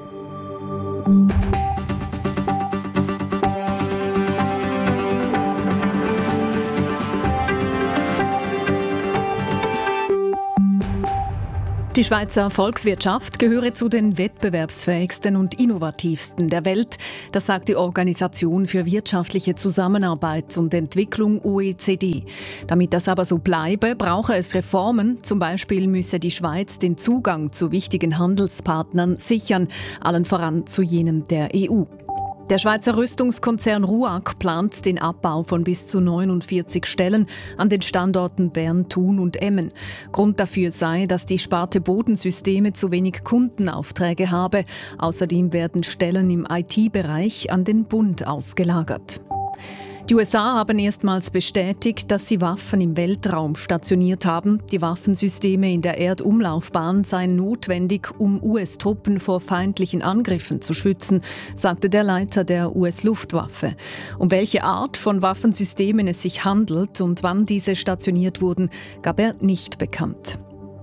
Die Schweizer Volkswirtschaft gehöre zu den wettbewerbsfähigsten und innovativsten der Welt. Das sagt die Organisation für wirtschaftliche Zusammenarbeit und Entwicklung O E C D. Damit das aber so bleibe, brauche es Reformen. Zum Beispiel müsse die Schweiz den Zugang zu wichtigen Handelspartnern sichern, allen voran zu jenem der E U. Der Schweizer Rüstungskonzern RUAG plant den Abbau von bis zu neunundvierzig Stellen an den Standorten Bern, Thun und Emmen. Grund dafür sei, dass die Sparte Bodensysteme zu wenig Kundenaufträge habe. Außerdem werden Stellen im I T-Bereich an den Bund ausgelagert. Die U S A haben erstmals bestätigt, dass sie Waffen im Weltraum stationiert haben. Die Waffensysteme in der Erdumlaufbahn seien notwendig, um U S-Truppen vor feindlichen Angriffen zu schützen, sagte der Leiter der U S-Luftwaffe. Um welche Art von Waffensystemen es sich handelt und wann diese stationiert wurden, gab er nicht bekannt.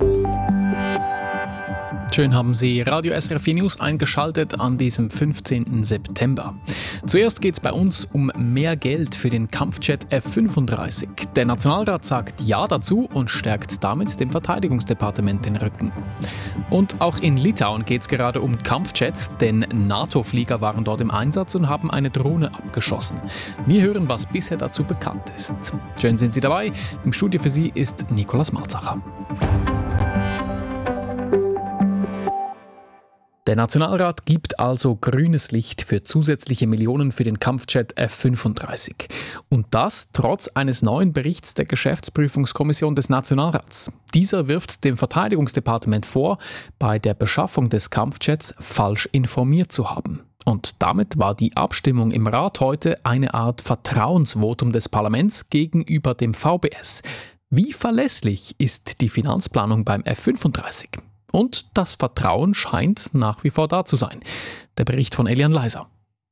Schön haben Sie Radio S R F News eingeschaltet an diesem fünfzehnten September. Zuerst geht es bei uns um mehr Geld für den Kampfjet F fünfunddreißig. Der Nationalrat sagt Ja dazu und stärkt damit dem Verteidigungsdepartement den Rücken. Und auch in Litauen geht es gerade um Kampfjets, denn NATO-Flieger waren dort im Einsatz und haben eine Drohne abgeschossen. Wir hören, was bisher dazu bekannt ist. Schön sind Sie dabei. Im Studio für Sie ist Nikolaus Malzacher. Der Nationalrat gibt also grünes Licht für zusätzliche Millionen für den Kampfjet F fünfunddreißig. Und das trotz eines neuen Berichts der Geschäftsprüfungskommission des Nationalrats. Dieser wirft dem Verteidigungsdepartement vor, bei der Beschaffung des Kampfjets falsch informiert zu haben. Und damit war die Abstimmung im Rat heute eine Art Vertrauensvotum des Parlaments gegenüber dem V B S. Wie verlässlich ist die Finanzplanung beim F fünfunddreißig? Und das Vertrauen scheint nach wie vor da zu sein. Der Bericht von Elian Leiser.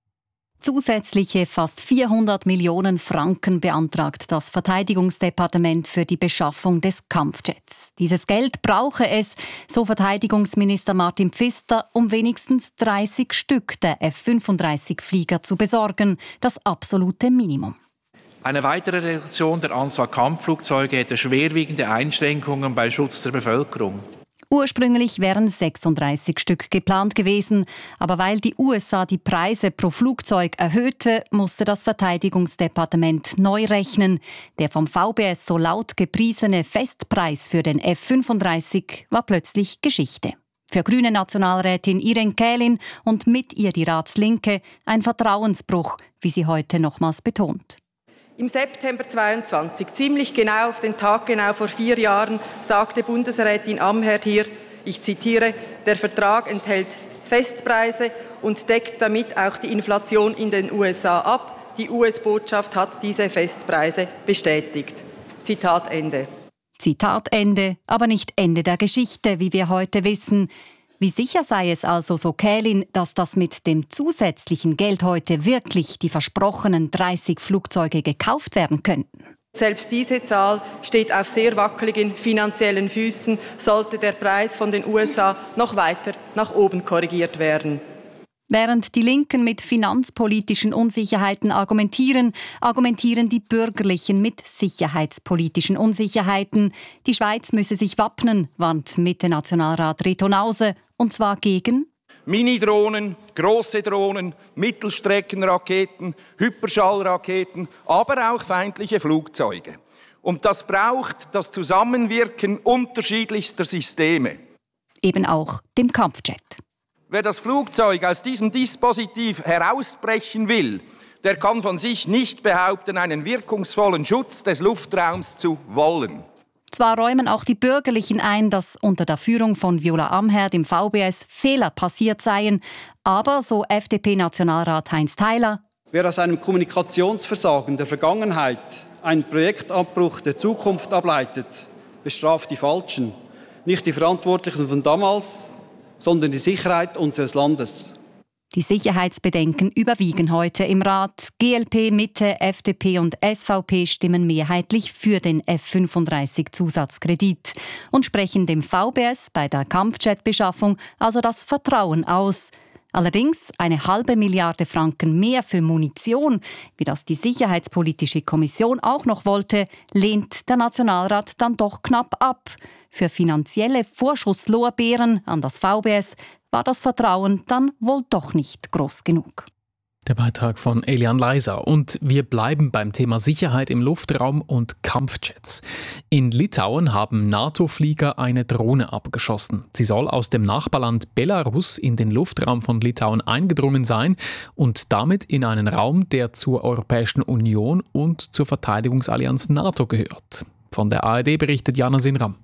Zusätzliche fast vierhundert Millionen Franken beantragt das Verteidigungsdepartement für die Beschaffung des Kampfjets. Dieses Geld brauche es, so Verteidigungsminister Martin Pfister, um wenigstens dreißig Stück der F fünfunddreißig Flieger zu besorgen, das absolute Minimum. Eine weitere Reduktion der Anzahl Kampfflugzeuge hätte schwerwiegende Einschränkungen beim Schutz der Bevölkerung. Ursprünglich wären sechsunddreißig Stück geplant gewesen, aber weil die U S A die Preise pro Flugzeug erhöhte, musste das Verteidigungsdepartement neu rechnen. Der vom V B S so laut gepriesene Festpreis für den F fünfunddreißig war plötzlich Geschichte. Für grüne Nationalrätin Irene Kählin und mit ihr die Ratslinke ein Vertrauensbruch, wie sie heute nochmals betont. Im September zweiundzwanzig, ziemlich genau auf den Tag genau vor vier Jahren, sagte Bundesrätin Amherd hier, ich zitiere, der Vertrag enthält Festpreise und deckt damit auch die Inflation in den U S A ab. Die U S-Botschaft hat diese Festpreise bestätigt. Zitat Ende. Zitat Ende, aber nicht Ende der Geschichte, wie wir heute wissen. Wie sicher sei es also, so Kählin, dass das mit dem zusätzlichen Geld heute wirklich die versprochenen dreißig Flugzeuge gekauft werden könnten? Selbst diese Zahl steht auf sehr wackeligen finanziellen Füßen, sollte der Preis von den U S A noch weiter nach oben korrigiert werden. Während die Linken mit finanzpolitischen Unsicherheiten argumentieren, argumentieren die Bürgerlichen mit sicherheitspolitischen Unsicherheiten. Die Schweiz müsse sich wappnen, warnt Mitte-Nationalrat Reto Nause, und zwar gegen Mini-Drohnen, grosse Drohnen, Mittelstreckenraketen, Hyperschallraketen, aber auch feindliche Flugzeuge. Und das braucht das Zusammenwirken unterschiedlichster Systeme. Eben auch dem Kampfjet. Wer das Flugzeug aus diesem Dispositiv herausbrechen will, der kann von sich nicht behaupten, einen wirkungsvollen Schutz des Luftraums zu wollen. Zwar räumen auch die Bürgerlichen ein, dass unter der Führung von Viola Amherd im V B S Fehler passiert seien, aber, so F D P-Nationalrat Heinz Theiler, wer aus einem Kommunikationsversagen der Vergangenheit einen Projektabbruch der Zukunft ableitet, bestraft die Falschen, nicht die Verantwortlichen von damals, sondern die Sicherheit unseres Landes. Die Sicherheitsbedenken überwiegen heute im Rat. G L P, Mitte, F D P und S V P stimmen mehrheitlich für den F fünfunddreißig Zusatzkredit und sprechen dem V B S bei der Kampfjet-Beschaffung also das Vertrauen aus. Allerdings eine halbe Milliarde Franken mehr für Munition, wie das die Sicherheitspolitische Kommission auch noch wollte, lehnt der Nationalrat dann doch knapp ab. Für finanzielle Vorschusslorbeeren an das V B S war das Vertrauen dann wohl doch nicht groß genug. Der Beitrag von Elian Leiser. Und wir bleiben beim Thema Sicherheit im Luftraum und Kampfjets. In Litauen haben NATO-Flieger eine Drohne abgeschossen. Sie soll aus dem Nachbarland Belarus in den Luftraum von Litauen eingedrungen sein und damit in einen Raum, der zur Europäischen Union und zur Verteidigungsallianz NATO gehört. Von der A R D berichtet Jana Sinram.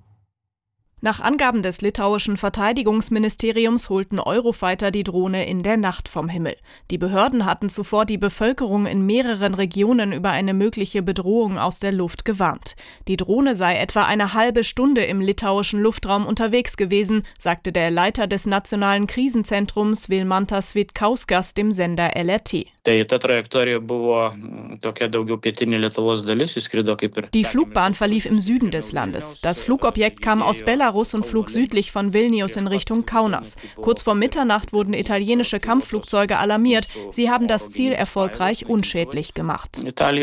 Nach Angaben des litauischen Verteidigungsministeriums holten Eurofighter die Drohne in der Nacht vom Himmel. Die Behörden hatten zuvor die Bevölkerung in mehreren Regionen über eine mögliche Bedrohung aus der Luft gewarnt. Die Drohne sei etwa eine halbe Stunde im litauischen Luftraum unterwegs gewesen, sagte der Leiter des nationalen Krisenzentrums Vilmantas Vitkauskas dem Sender L R T. Die Flugbahn verlief im Süden des Landes. Das Flugobjekt kam aus Belarus und flog südlich von Vilnius in Richtung Kaunas. Kurz vor Mitternacht wurden italienische Kampfflugzeuge alarmiert. Sie haben das Ziel erfolgreich unschädlich gemacht.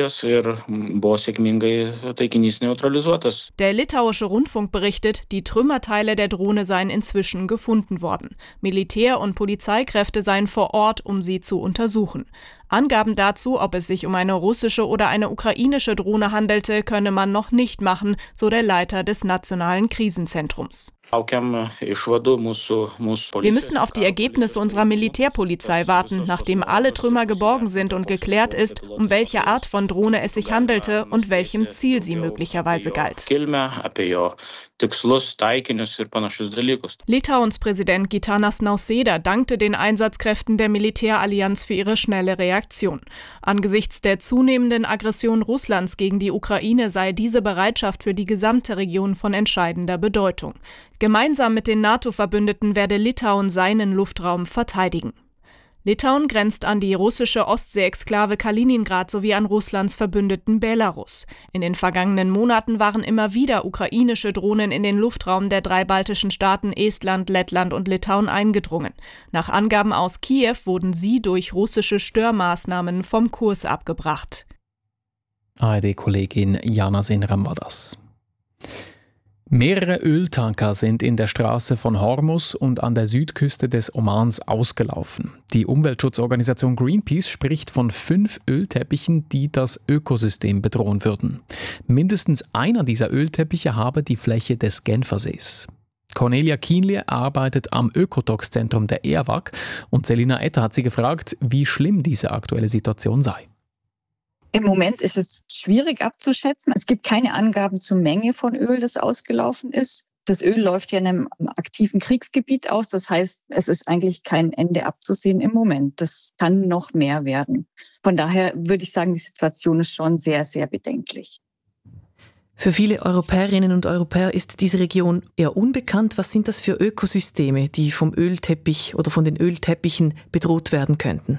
Der litauische Rundfunk berichtet, die Trümmerteile der Drohne seien inzwischen gefunden worden. Militär- und Polizeikräfte seien vor Ort, um sie zu untersuchen. Angaben dazu, ob es sich um eine russische oder eine ukrainische Drohne handelte, könne man noch nicht machen, so der Leiter des nationalen Krisenzentrums. Wir müssen auf die Ergebnisse unserer Militärpolizei warten, nachdem alle Trümmer geborgen sind und geklärt ist, um welche Art von Drohne es sich handelte und welchem Ziel sie möglicherweise galt. Litauens Präsident Gitanas Nausėda dankte den Einsatzkräften der Militärallianz für ihre schnelle Reaktion. Angesichts der zunehmenden Aggression Russlands gegen die Ukraine sei diese Bereitschaft für die gesamte Region von entscheidender Bedeutung. Gemeinsam mit den NATO-Verbündeten werde Litauen seinen Luftraum verteidigen. Litauen grenzt an die russische Ostsee-Exklave Kaliningrad sowie an Russlands Verbündeten Belarus. In den vergangenen Monaten waren immer wieder ukrainische Drohnen in den Luftraum der drei baltischen Staaten Estland, Lettland und Litauen eingedrungen. Nach Angaben aus Kiew wurden sie durch russische Störmaßnahmen vom Kurs abgebracht. A R D-Kollegin Jana Sinram war das. Mehrere Öltanker sind in der Straße von Hormuz und an der Südküste des Omans ausgelaufen. Die Umweltschutzorganisation Greenpeace spricht von fünf Ölteppichen, die das Ökosystem bedrohen würden. Mindestens einer dieser Ölteppiche habe die Fläche des Genfersees. Cornelia Kienle arbeitet am Ökotox-Zentrum der E A W A G und Selina Etter hat sie gefragt, wie schlimm diese aktuelle Situation sei. Im Moment ist es schwierig abzuschätzen. Es gibt keine Angaben zur Menge von Öl, das ausgelaufen ist. Das Öl läuft ja in einem aktiven Kriegsgebiet aus. Das heißt, es ist eigentlich kein Ende abzusehen im Moment. Das kann noch mehr werden. Von daher würde ich sagen, die Situation ist schon sehr, sehr bedenklich. Für viele Europäerinnen und Europäer ist diese Region eher unbekannt. Was sind das für Ökosysteme, die vom Ölteppich oder von den Ölteppichen bedroht werden könnten?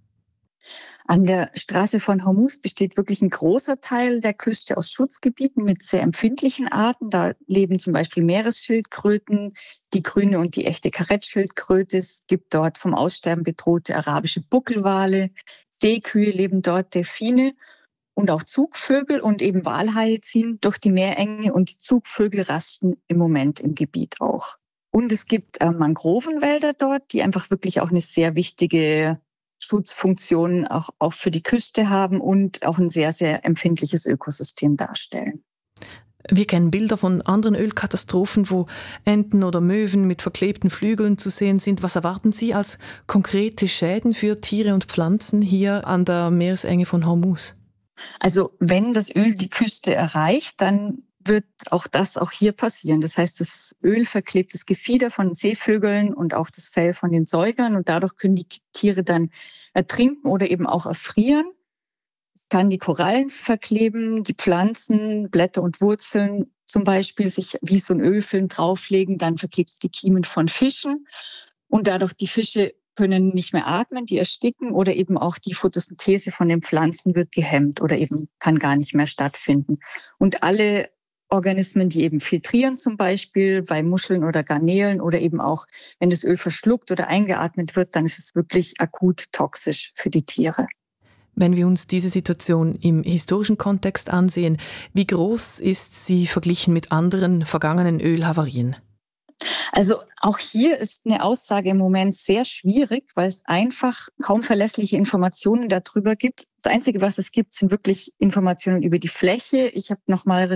An der Straße von Hormuz besteht wirklich ein großer Teil der Küste aus Schutzgebieten mit sehr empfindlichen Arten. Da leben zum Beispiel Meeresschildkröten, die grüne und die echte Karettschildkröte. Es gibt dort vom Aussterben bedrohte arabische Buckelwale. Seekühe leben dort, Delfine und auch Zugvögel und eben Walhaie ziehen durch die Meerenge und die Zugvögel rasten im Moment im Gebiet auch. Und es gibt äh, Mangrovenwälder dort, die einfach wirklich auch eine sehr wichtige Schutzfunktionen auch, auch für die Küste haben und auch ein sehr, sehr empfindliches Ökosystem darstellen. Wir kennen Bilder von anderen Ölkatastrophen, wo Enten oder Möwen mit verklebten Flügeln zu sehen sind. Was erwarten Sie als konkrete Schäden für Tiere und Pflanzen hier an der Meeresenge von Hormuz? Also wenn das Öl die Küste erreicht, dann wird auch das auch hier passieren. Das heißt, das Öl verklebt das Gefieder von Seevögeln und auch das Fell von den Säugern und dadurch können die Tiere dann ertrinken oder eben auch erfrieren. Es kann die Korallen verkleben, die Pflanzen, Blätter und Wurzeln zum Beispiel sich wie so ein Ölfilm drauflegen, dann verklebt es die Kiemen von Fischen und dadurch die Fische können nicht mehr atmen, die ersticken oder eben auch die Photosynthese von den Pflanzen wird gehemmt oder eben kann gar nicht mehr stattfinden. Und alle Organismen, die eben filtrieren zum Beispiel bei Muscheln oder Garnelen oder eben auch, wenn das Öl verschluckt oder eingeatmet wird, dann ist es wirklich akut toxisch für die Tiere. Wenn wir uns diese Situation im historischen Kontext ansehen, wie groß ist sie verglichen mit anderen vergangenen Ölhavarien? Also auch hier ist eine Aussage im Moment sehr schwierig, weil es einfach kaum verlässliche Informationen darüber gibt. Das Einzige, was es gibt, sind wirklich Informationen über die Fläche. Ich habe nochmal